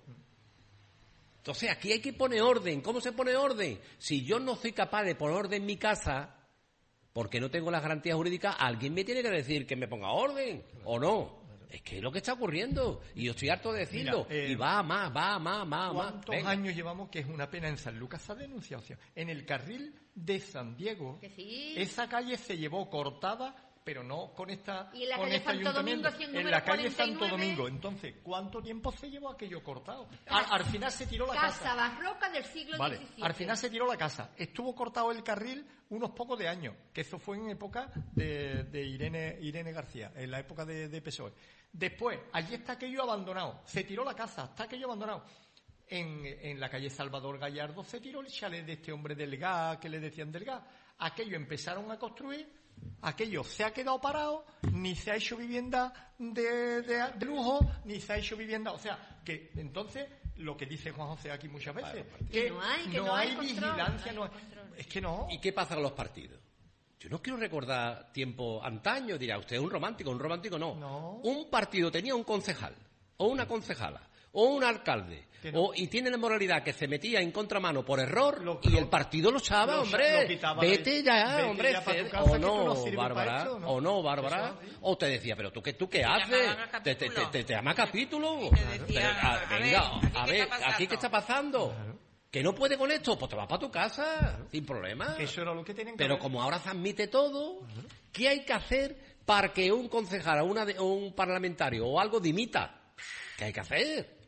Entonces aquí hay que poner orden. ¿Cómo se pone orden? Si yo no soy capaz de poner orden en mi casa, porque no tengo las garantías jurídicas, alguien me tiene que decir que me ponga orden, ¿o no? Es que es lo que está ocurriendo, y yo estoy harto de decirlo, Mira, eh, y va a más, va a más, va a más. ¿Cuántos Venga. años llevamos que es una pena en San Lucas se ha denunciado? O sea, en el carril de San Diego, Que sí. esa calle se llevó cortada, pero no con esta Y en la con calle este Santo ayuntamiento. Domingo, si el en número la calle cuarenta y Santo nueve. Domingo. Entonces, ¿cuánto tiempo se llevó aquello cortado? Al, al final se tiró la Casa casa. barroca del siglo Vale, diecisiete. al final se tiró la casa. Estuvo cortado el carril unos pocos de años, que eso fue en época de, de Irene, Irene García, en la época de, de P S O E. Después, allí está aquello abandonado. Se tiró la casa, está aquello abandonado. En, en la calle Salvador Gallardo se tiró el chalet de este hombre del gas, que le decían del gas. Aquello empezaron a construir, aquello se ha quedado parado, ni se ha hecho vivienda de, de- de lujo, ni se ha hecho vivienda. O sea, que entonces, lo que dice Juan José aquí muchas veces, Que que no hay, que no hay control, vigilancia, no no hay hay- control. es que no. ¿Y qué pasa con los partidos? Yo no quiero recordar tiempo antaño, dirá usted, un romántico, un romántico no. No. Un partido tenía un concejal, o una concejala, o un alcalde, Que no. o, y tiene la moralidad que se metía en contramano por error Lo- y lo- el partido lo echaba, lo- hombre. lo quitaba Vete de- ya, vete hombre. ya pa' tu ced- casa, o que tú no no, sirves pa' Bárbara, esto, ¿no? o no, Bárbara. Eso es así. O te decía, pero tú qué, tú qué Te haces, llamaban a te, te, te, capítulo. te, te llama capítulo. Y te decía, Pero, a- a ver, venga, ¿aquí a qué ver, está pasando? aquí qué está pasando. Claro. ¿Que no puede con esto? Pues te vas para tu casa, sin problema. Que eso era lo que tenían que Pero haber. como ahora se admite todo, ¿qué hay que hacer para que un concejal o, una de- o un parlamentario o algo dimita? ¿Qué hay que hacer?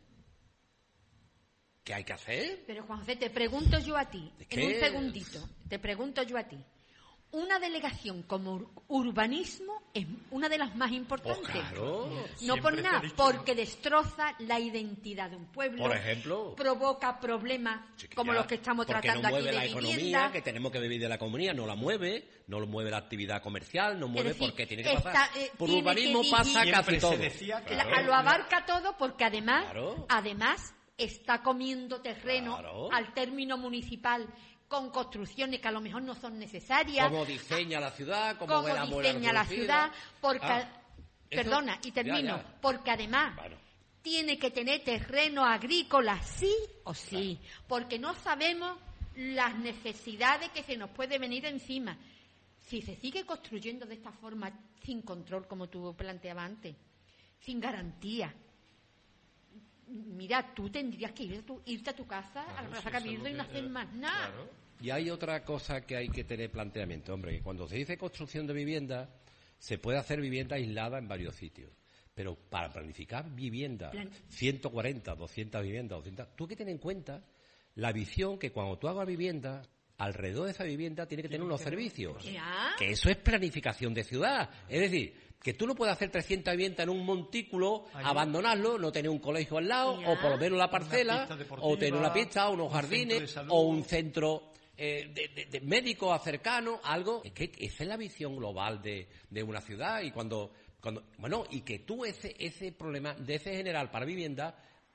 ¿Qué hay que hacer? Pero, Juan José, te pregunto yo a ti, ¿De en qué? un segundito, te pregunto yo a ti. Una delegación como ur- urbanismo es una de las más importantes. Pues claro. No Siempre por se ha nada, dicho, porque destroza la identidad de un pueblo. Por ejemplo. Provoca problemas Chiquilla, como los que estamos porque tratando no aquí mueve de la economía, vivienda. que tenemos que vivir de la economía, no la mueve, no lo mueve la actividad comercial, no mueve decir, porque tiene que está, pasar. eh, Por tiene urbanismo que pasa dirigir- casi Siempre todo. se decía que La- Claro. lo abarca todo porque además, Claro. además está comiendo terreno Claro. al término municipal con construcciones que a lo mejor no son necesarias. Cómo diseña la ciudad, cómo, cómo ve la muela diseña la reproducida. ciudad, porque, Ah, eso- perdona, y termino, ya, ya. porque además Bueno. tiene que tener terreno agrícola sí o sí, porque no sabemos las necesidades que se nos puede venir encima. Si se sigue construyendo de esta forma, sin control, como tú planteabas antes, sin garantía, mira, tú tendrías que ir a tu- irte a tu casa, a la Claro, Plaza sí, eso Cabildo es y lo no que- hacer más nada. Claro. Y hay otra cosa que hay que tener planteamiento, hombre, que cuando se dice construcción de vivienda, se puede hacer vivienda aislada en varios sitios. Pero para planificar vivienda, Plan- ciento cuarenta, doscientas viviendas, doscientas, tú hay que tener en cuenta la visión que cuando tú hagas vivienda, alrededor de esa vivienda tiene que tener unos servicios. ¿Ya? Que eso es planificación de ciudad. Es decir, que tú no puedes hacer trescientas viviendas en un montículo, Ahí. abandonarlo, no tener un colegio al lado, Ya. o por lo menos la Una parcela, pista deportiva, o tener una pista, unos un centro de jardines, salud. o un centro eh, de, de, de médico cercano, algo. Es que esa es la visión global de, de una ciudad. Y cuando, cuando, bueno, y que tú ese, ese problema de ese general para vivienda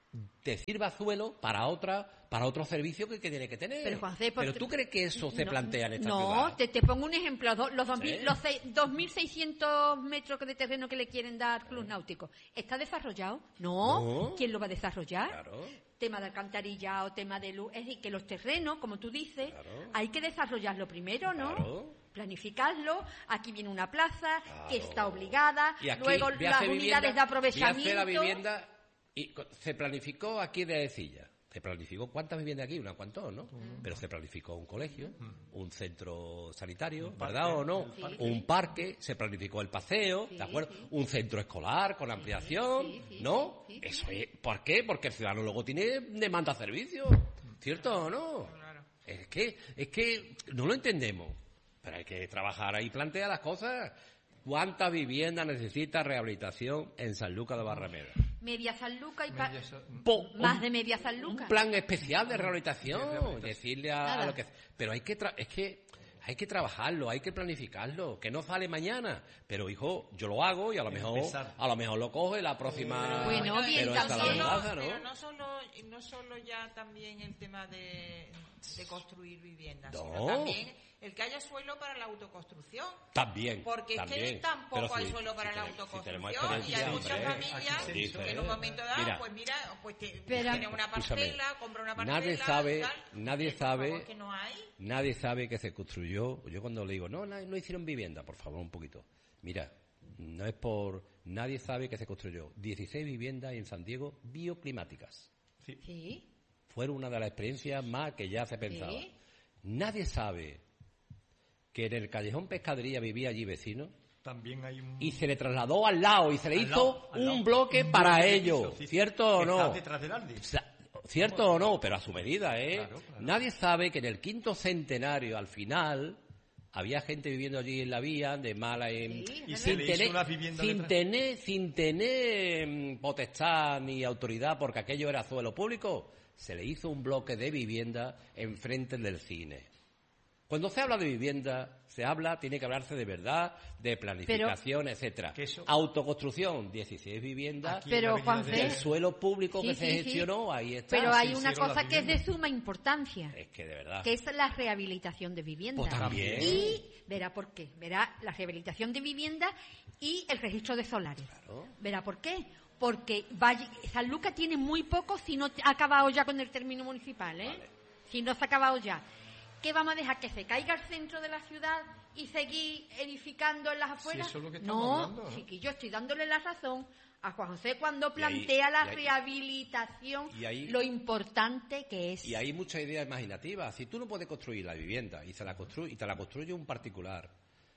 te sirva suelo para otra para otro servicio que, que tiene que tener. Pero, Juan C, ¿por Pero qué- tú crees que eso se No, plantea en esta no, ciudad. te, te pongo un ejemplo. do- Los, dos mil, Sí. los seis- dos mil seiscientos metros de terreno que le quieren dar Club Náutico, ¿está desarrollado? No. No. ¿Quién lo va a desarrollar? Claro. Tema de alcantarillado, tema de luz. Es decir, que los terrenos, como tú dices, Claro. hay que desarrollarlo primero, ¿no? Claro. Planificarlo. Aquí viene una plaza Claro. que está obligada. Y aquí Luego voy a las hacer unidades vivienda- de aprovechamiento. voy a hacer la vivienda y co- se planificó aquí de Ecilla. Se planificó cuántas viviendas aquí, unas cuantas, ¿no? Pero se planificó un colegio, un centro sanitario, Un parque, ¿verdad o no? el parque. Un parque, se planificó el paseo, Sí, ¿de acuerdo? sí. Un centro escolar con ampliación, sí, sí, ¿no? sí, sí. Eso es, ¿por qué? Porque el ciudadano luego tiene demanda de servicios, ¿cierto o no? Claro. Es que, es que no lo entendemos, pero hay que trabajar ahí, plantea las cosas. ¿Cuántas viviendas necesita rehabilitación en San Lucas de Barrameda? Media San Lucas y pa- Media so- Po- más un- de media San Un Lucas. plan especial de rehabilitación, De rehabilitación. decirle a, Nada. a lo que... Pero hay que, tra- es que hay que trabajarlo, hay que planificarlo, que no sale mañana. Pero hijo, yo lo hago y a lo mejor, Empezar. a lo mejor lo coge la próxima. Bueno, bien, pero esa es la también. mudanza, ¿no? Pero no solo, no solo ya también el tema de, de construir viviendas, No. sino también el que haya suelo para la autoconstrucción. También. Porque es también. que tampoco Pero hay si- suelo para si la tenemos- si tenemos autoconstrucción y hay experiencia, muchas hombre. familias Aquí se que hizo, en ¿eh? un momento dado, Mira. pues mira, pues te, Pero- tienen una Escúchame. parcela, compra una parcela. Nadie sabe- tal. nadie Por favor, sabe- que no hay. Nadie sabe que se construyó. Yo cuando le digo, no, no, no hicieron vivienda, por favor, un poquito. Mira, no es por... Nadie sabe que se construyó dieciséis viviendas en San Diego bioclimáticas. Sí. Sí. Fueron una de las experiencias más que ya se pensaba. Sí. Nadie sabe que en el Callejón Pescadería vivía allí vecino También hay un... y se le trasladó al lado y se le Al hizo lado, al un lado. bloque Un para bloque de ellos. piso, sí, ¿Cierto que o está no? detrás del Aldi. O sea, ¿cierto o no? Pero a su medida, ¿eh? Claro, claro. Nadie sabe que en el quinto centenario, al final, había gente viviendo allí en la vía, de mala en... Sí, Y es se verdad. le hizo una vivienda sin detrás. tener, sin tener mm, potestad ni autoridad, porque aquello era suelo público, se le hizo un bloque de vivienda enfrente del cine. Cuando se habla de vivienda, se habla, tiene que hablarse de verdad, de planificación, etcétera. Que eso- Autoconstrucción, dieciséis viviendas. Aquí en Pero, la avenida Juanfe, de- El suelo público Sí, que sí, se sí. gestionó, ahí está. Pero se hay una hicieron cosa las que es de viviendas. suma importancia, Es que de verdad. que es la rehabilitación de viviendas. Pues también. Y verá por qué. Verá la rehabilitación de viviendas y el registro de solares. Claro. Verá por qué. Porque vaya- San Lucas tiene muy poco si no ha acabado ya con el término municipal, ¿eh? Vale. Si no se ha acabado ya. ¿Qué vamos a dejar? ¿Que se caiga el centro de la ciudad y seguir edificando en las afueras? eso es lo que estamos no, hablando, ¿no? chiquillo, estoy dándole la razón a Juan José cuando Y ahí- plantea la y ahí- rehabilitación, y ahí- lo importante que es. Y hay muchas ideas imaginativas. Si tú no puedes construir la vivienda y, se la construye, y te la construye un particular,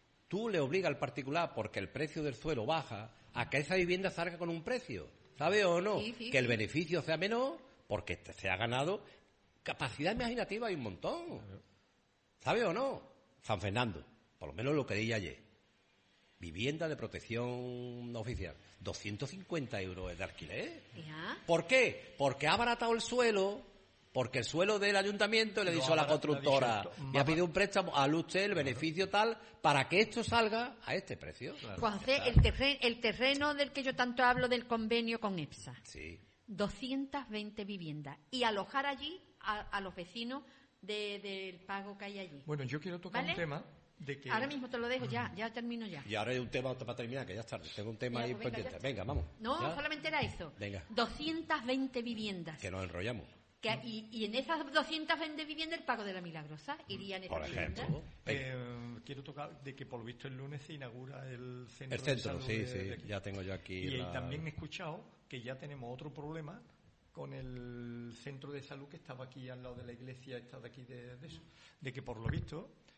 tú le obligas al particular, porque el precio del suelo baja, a que esa vivienda salga con un precio. ¿Sabe o no? Sí, sí, que el sí. beneficio sea menor, porque te- se ha ganado. Capacidad imaginativa hay un montón. ¿Sabe o no? San Fernando, por lo menos lo que dije ayer. Vivienda de protección oficial. doscientos cincuenta euros de alquiler. Ya. ¿Por qué? Porque ha abaratado el suelo, porque el suelo del ayuntamiento le ha Lo dicho a la abarat- constructora, le ha dicho, me ha más- pedido un préstamo, al usted el beneficio tal, para que esto salga a este precio. Juan José, el, terre- el terreno del que yo tanto hablo del convenio con EPSA, Sí. doscientas veinte viviendas, y alojar allí a, a los vecinos de- del pago que hay allí. Bueno, yo quiero tocar ¿Vale? un tema de que... Ahora mismo te lo dejo, ya, ya termino ya. Y ahora hay un tema para terminar, que ya está. Tengo un tema Ya, ahí pues venga, pendiente. ya está. Venga, vamos. No, ¿Ya? solamente era eso. Venga. doscientas veinte viviendas. Que nos enrollamos. Que- y, y en esas doscientas veinte viviendas el pago de la Milagrosa iría en Por esas ejemplo. viviendas. Venga. Eh, quiero tocar de que por lo visto el lunes se inaugura el centro El centro, de salud sí, de- sí. de aquí. Ya tengo yo aquí. Y la- también he escuchado que ya tenemos otro problema con el centro de salud que estaba aquí al lado de la iglesia, esta de aquí de, de eso, de que por lo visto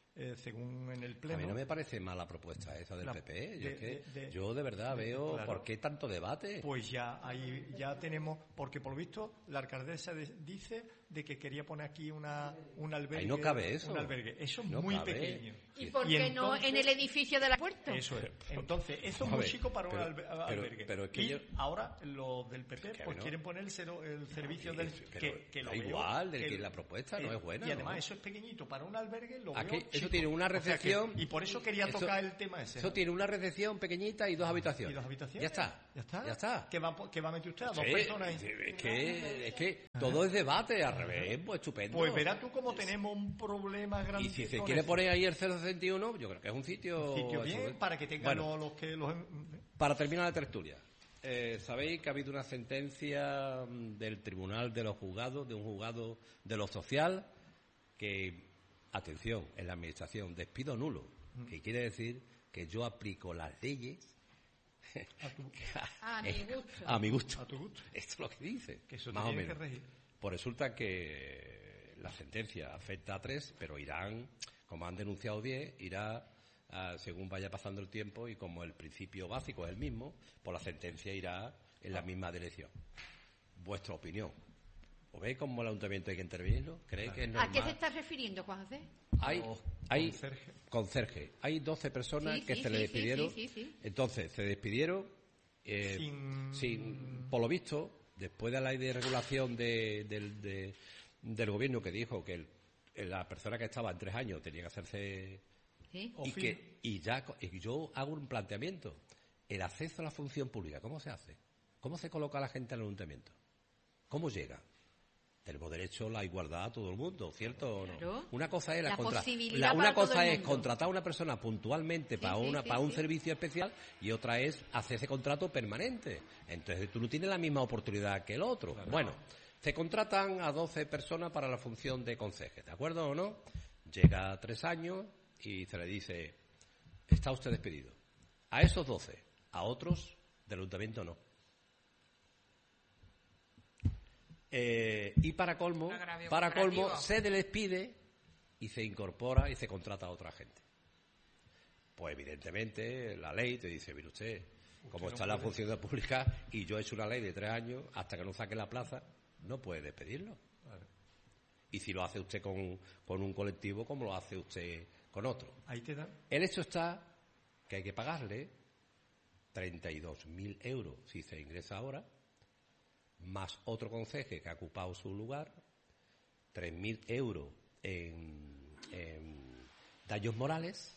eh, según en el Pleno. A mí no me parece mala propuesta esa del La- P P. Yo, de- es que, de- de- yo de verdad de- veo claro. por qué tanto debate. Pues ya ahí ya tenemos, porque por lo visto la alcaldesa de- dice de que quería poner aquí una un albergue. Ahí no cabe eso. Un albergue. Eso es No muy cabe. pequeño. ¿Y por Y qué no entonces- en el edificio de la puerta? Eso es. Entonces, eso es A muy ver, chico para pero- un albe- pero- albergue. pero es que y yo- ahora los del P P que pues no. quieren poner el, cero- el servicio del Pero que, que lo da veo, igual, de que la propuesta no es buena, Y además ¿no? eso es pequeñito para un albergue, lo Aquí veo eso chico. tiene una O sea que- recepción. y por eso quería eso- tocar el tema ese. Eso ¿no? tiene una recepción pequeñita y dos habitaciones. ¿Y dos habitaciones? Ya está. Ya está. Ya está. ¿Qué va, a- qué va a meter usted a dos Sí, personas ahí? sí, es que, es que todo es debate, al revés, pues estupendo. Pues verás tú cómo tenemos un problema grande. Y si se con quiere eso. poner ahí el cero sesenta y uno, yo creo que es un sitio... Sitio bien estupendo. para que tengan Bueno, los, los que los para terminar la tertulia, eh, sabéis que ha habido una sentencia mm, del Tribunal de los Juzgados, de un juzgado de lo social, que, atención, en la Administración, despido nulo, que quiere decir que yo aplico las leyes a tu, A mi gusto. a mi gusto. a tu gusto. Esto es lo que dice, Que eso te más o tiene menos. que regir. Pues resulta que la sentencia afecta a tres, pero irán, como han denunciado diez, irá ah, según vaya pasando el tiempo y como el principio básico es el mismo, pues la sentencia irá en la misma dirección. Vuestra opinión. ¿O veis cómo el ayuntamiento hay que intervenirlo? ¿Creéis que es normal? ¿A qué se está refiriendo, Juan José? Hay, Los hay conserjes. conserje. Hay doce personas Sí, que sí, se sí, le sí, despidieron. sí, sí, sí. Entonces, se despidieron eh, Sin- sin, por lo visto, después de la ley de regulación de- del, de- del gobierno que dijo que el- la persona que estaba en tres años tenía que hacerse ¿Sí? O y fin. que y ya co- y yo hago un planteamiento. El acceso a la función pública, ¿cómo se hace? ¿Cómo se coloca a la gente en el ayuntamiento? ¿Cómo llega? Tenemos derecho a la igualdad a todo el mundo, ¿cierto o no? Claro. Una cosa es la, La contra- posibilidad la- una para todo cosa el es mundo. contratar a una persona puntualmente Sí, para sí, una sí, para un sí. servicio especial y otra es hacer ese contrato permanente. Entonces tú no tienes la misma oportunidad que el otro. Bueno, se contratan a doce personas para la función de conserje, ¿de acuerdo o no? Llega a tres años y se le dice, está usted despedido. A esos doce, a otros del ayuntamiento no. Eh, y para colmo, Un agravio para colmo, comparativo. se despide y se incorpora y se contrata a otra gente. Pues evidentemente la ley te dice, mire usted, como no está la puede. función pública y yo he hecho una ley de tres años, hasta que no saque la plaza, no puede despedirlo. Vale. Y si lo hace usted con, con un colectivo, como lo hace usted con otro. Ahí te dan. El hecho está que hay que pagarle treinta y dos mil euros si se ingresa ahora, más otro conceje que ha ocupado su lugar, tres mil euros en, en daños morales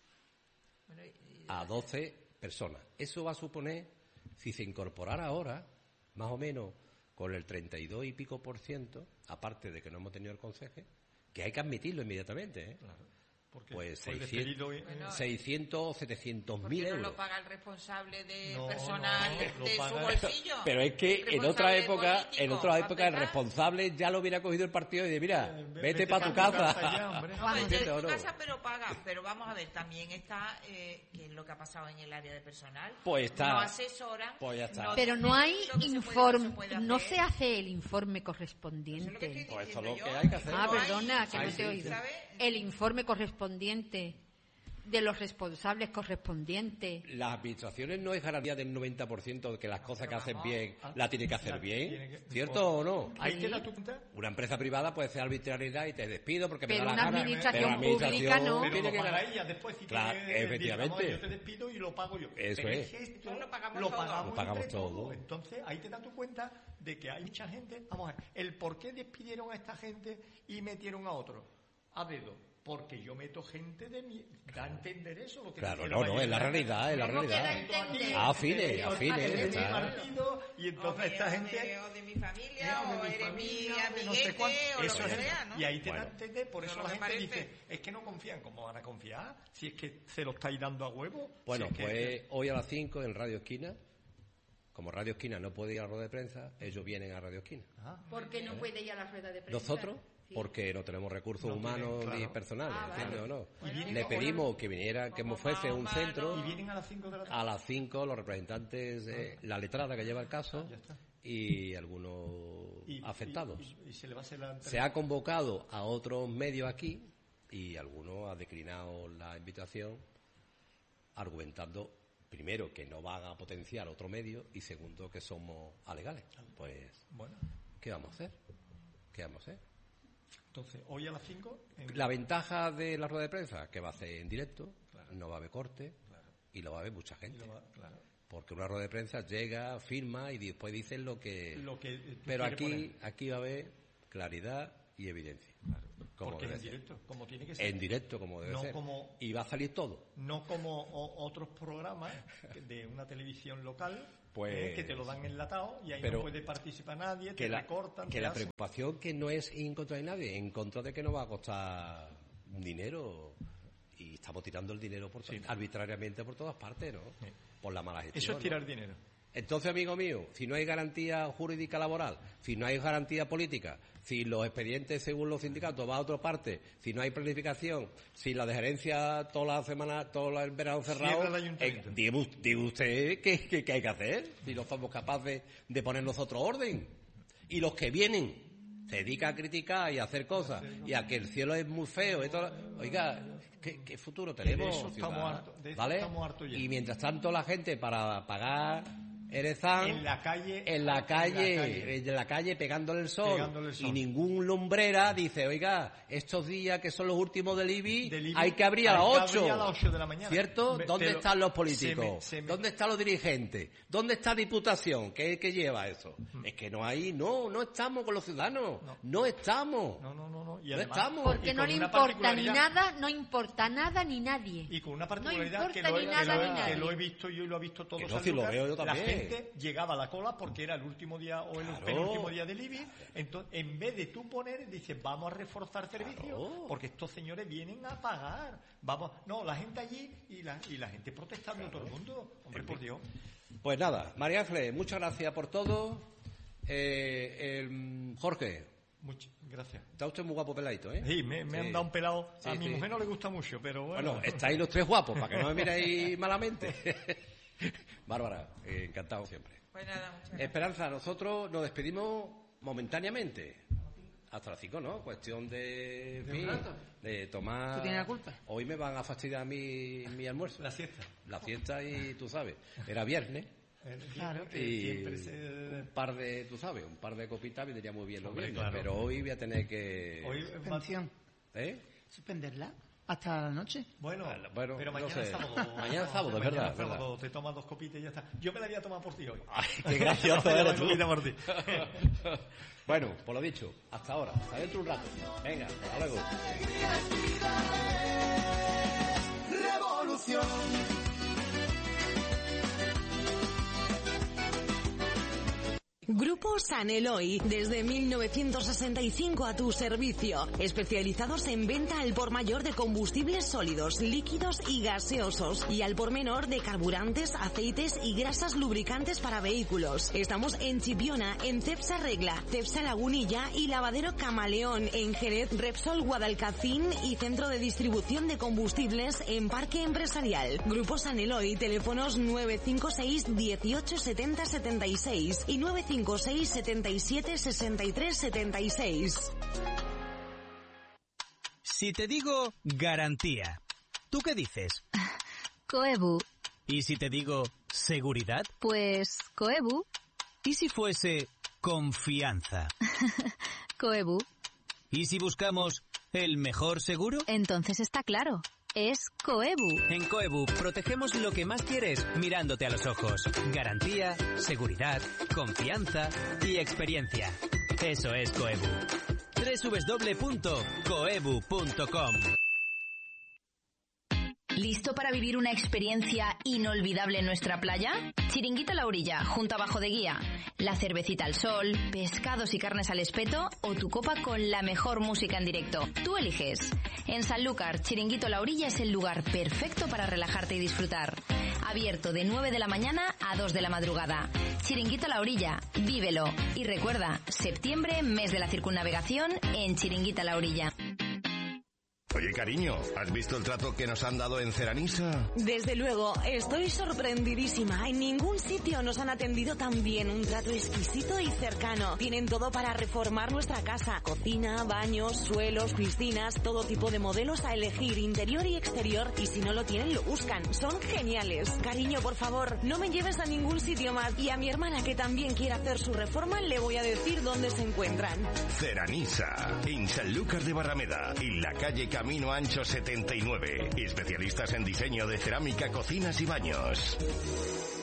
Bueno, y- a doce personas. Eso va a suponer, si se incorporara ahora, más o menos con el treinta y dos y pico por ciento, aparte de que no hemos tenido el conceje, que hay que admitirlo inmediatamente, ¿eh? Claro. Porque Pues fue seiscientos, despedido y- Bueno, seiscientos, setecientos ¿por mil qué no euros. lo paga el responsable de No, personal no, lo de su paga- bolsillo? Pero es que El en otra responsable época, político, en otra ¿para época el empezar? responsable ya lo hubiera cogido el partido y de mira, Eh, ve- vete, vete para pa' tu tu casa. casa ya, hombre. No, vete ¿Entiendes de o tu no? casa, pero paga. Pero vamos a ver, también está, eh, ¿qué es lo que ha pasado en el área de personal? Pues está. No asesoran. Pues ya está. no Pero no dicen hay lo que se puede, informe, no se puede no hacer. se hace el informe Eso es lo que correspondiente. estoy Pues eso es diciendo lo que yo. hay que hacer. Ah, No hay- perdona, que Ay, no sí, te he sí. oído. ¿Sabe? El informe correspondiente de los responsables correspondientes. Las administraciones no es garantía del noventa por ciento de que las cosas que hacen vamos. bien la tiene que hacer La tiene bien, que- ¿cierto o no? Ahí Sí. te das tu cuenta. Una empresa privada puede hacer arbitrariedad y te despido porque me Pero da la una gana. administración pero la administración pública no. Pero tiene lo que paga ganar. ella después. Si Claro, tiene, efectivamente. digamos, yo te despido y lo pago yo. Eso Pero es. que esto Eso lo pagamos lo todos. pagamos, Lo pagamos entre todos. todos. Entonces, ahí te das tu cuenta de que hay mucha gente. Vamos a ver, el por qué despidieron a esta gente y metieron a otro. A dedo. Porque yo meto gente de mi... Da a entender eso. Lo que Claro, dijeron no, no, ayer. es la realidad, es la ¿Cómo queda realidad. entender? Afine, afine, Eres de mi está. partido y entonces O esta de- gente... o de, o de mi familia, Eh, o de mi eres familia, mi de amiguete, no sé cuánto. o lo Eso que es. sea, ¿no? Y ahí te Bueno. da a entender, por Pero eso lo la que gente parece- dice, es que no confían. ¿Cómo van a confiar? Si es que se lo estáis dando a huevo. Bueno, Si es que- pues hoy a las cinco en Radio Esquina, como Radio Esquina no puede ir a la rueda de prensa, ellos vienen a Radio Esquina. Ah, ¿Por qué no puede ir a la rueda de prensa? Nosotros, Sí. porque no tenemos recursos No tienen, humanos claro. ni personales, Ah, ¿entiendes vale. o no? Y vienen Le con- pedimos que viniera, que como me fuese un más centro. humanos. Y vienen a las cinco de la tarde. A las cinco los representantes, eh, la letrada que lleva el caso Ya está. y algunos Y- afectados. Y, y- y se le va a hacer la Se ha convocado a otros medios aquí y alguno ha declinado la invitación argumentando, primero, que no van a potenciar otro medio y segundo, que somos alegales. Pues, bueno, ¿qué vamos a hacer? ¿Qué vamos a hacer? Entonces, hoy a las cinco... En... La ventaja de la rueda de prensa, que va a ser en directo, claro, no va a haber corte, claro, y lo va a ver mucha gente. Va, claro. Porque una rueda de prensa llega, firma y después dicen lo que... Lo que Pero aquí, aquí va a haber claridad y evidencia. Claro. Como porque debe en ser. directo, como tiene que ser. En directo, como debe no ser. Como, y va a salir todo. No como o, otros programas de una televisión local, pues, eh, que te lo dan enlatado y ahí no puede participar nadie, te la, recortan. Que te la hacen... preocupación que no es en contra de nadie, en contra de que no va a costar un dinero, y estamos tirando el dinero por sí. arbitrariamente por todas partes, ¿no? Sí. Por la mala gestión. Eso es tirar ¿no? dinero. Entonces, amigo mío, si no hay garantía jurídica laboral, si no hay garantía política, si los expedientes según los sindicatos van a otra parte, si no hay planificación, si la de gerencia toda la semana, todo el verano cerrado, eh, diga, diga usted qué, qué, qué hay que hacer, si no somos capaces de poner nosotros orden. Y los que vienen se dedican a criticar y a hacer cosas, y a que el cielo es muy feo, y todo, oiga, ¿qué, qué futuro tenemos? De eso estamos hartos, de eso ¿vale? estamos hartos ya. Y mientras tanto la gente para pagar Erezán, en la calle, en la calle, en la calle, en la calle pegándole el sol, pegándole el sol. Y ningún lumbrera dice, oiga, estos días que son los últimos del I B I, del I B I hay que abrir a las ocho, de la mañana. ¿Cierto? Me, ¿Dónde lo, están los políticos? Se me, se me... ¿Dónde están los dirigentes? ¿Dónde está Diputación? ¿Qué, qué lleva eso? Hmm. Es que no hay, no, no estamos con los ciudadanos, no, no estamos. No, no, no, no. Y no además, estamos. Porque no le importa ni nada, no importa nada ni nadie. Y con una particularidad no que, lo he, nada, que, lo, que lo he visto yo y lo ha visto todo. No, si lo veo yo también. La gente llegaba a la cola porque era el último día o el claro. penúltimo día del I B I, entonces en vez de tú poner, dices, vamos a reforzar servicios, claro. porque estos señores vienen a pagar. Vamos, no, la gente allí y la, y la gente protestando, claro. todo el mundo. Hombre, por Dios. Pues nada, María Ángeles, muchas gracias por todo. Eh, el, Jorge. Muchas gracias. Está usted muy guapo peladito, ¿eh? Sí, me, me sí. han dado un pelado. A sí, mi sí. mujer no le gusta mucho, pero bueno. Bueno, estáis los tres guapos, para que no me miréis malamente. Bárbara, eh, encantado siempre. Pues nada, muchas gracias. Esperanza, nosotros nos despedimos momentáneamente. Hasta las cinco, ¿no? Cuestión de... ¿De, fin, de tomar... ¿Tú tienes la culpa? Hoy me van a fastidiar mi, mi almuerzo. La siesta. La siesta y tú sabes. Era viernes. Claro, y siempre se... un par de, tú sabes, un par de copitas vendría muy bien los viernes, claro. pero hoy voy a tener que... Hoy suspensión. ¿Eh? ¿Suspenderla? ¿Hasta la noche? Bueno, ah, bueno pero mañana no sé. es sábado. Mañana es sábado, es verdad, sábado, verdad. Te tomas dos copitas y ya está. Yo me la voy a tomar por ti hoy. Ay, qué gracioso eres tú. Por ti. Bueno, por lo dicho, hasta ahora. Hasta dentro un rato. Venga, hasta luego. Revolución. Grupo San Eloy, desde mil novecientos sesenta y cinco a tu servicio, especializados en venta al por mayor de combustibles sólidos, líquidos y gaseosos, y al por menor de carburantes, aceites y grasas lubricantes para vehículos. Estamos en Chipiona, en Cepsa Regla, Cepsa Lagunilla y Lavadero Camaleón, en Jerez, Repsol Guadalcacín y Centro de Distribución de Combustibles en Parque Empresarial. Grupo San Eloy, teléfonos nueve cinco seis dieciocho setenta setenta y seis y nueve cinco seis setenta y siete sesenta y tres setenta y seis. Si te digo garantía, ¿tú qué dices? Coebu. ¿Y si te digo seguridad? Pues Coebu. ¿Y si fuese confianza? Coebu. ¿Y si buscamos el mejor seguro? Entonces está claro. Es Coebu. En Coebu protegemos lo que más quieres mirándote a los ojos. Garantía, seguridad, confianza y experiencia. Eso es Coebu. doble u doble u doble u punto coebu punto com. ¿Listo para vivir una experiencia inolvidable en nuestra playa? Chiringuito a la orilla, junto a Bajo de Guía. La cervecita al sol, pescados y carnes al espeto o tu copa con la mejor música en directo. Tú eliges. En Sanlúcar, Chiringuito a la orilla es el lugar perfecto para relajarte y disfrutar. Abierto de nueve de la mañana a dos de la madrugada. Chiringuito a la orilla, vívelo. Y recuerda, septiembre, mes de la circunnavegación en Chiringuito a la orilla. Oye, cariño, ¿has visto el trato que nos han dado en Ceranisa? Desde luego, estoy sorprendidísima. En ningún sitio nos han atendido tan bien. Un trato exquisito y cercano. Tienen todo para reformar nuestra casa. Cocina, baños, suelos, piscinas, todo tipo de modelos a elegir, interior y exterior. Y si no lo tienen, lo buscan. Son geniales. Cariño, por favor, no me lleves a ningún sitio más. Y a mi hermana, que también quiere hacer su reforma, le voy a decir dónde se encuentran. Ceranisa, en Sanlúcar de Barrameda, en la calle Camino Ancho setenta y nueve. Especialistas en diseño de cerámica, cocinas y baños.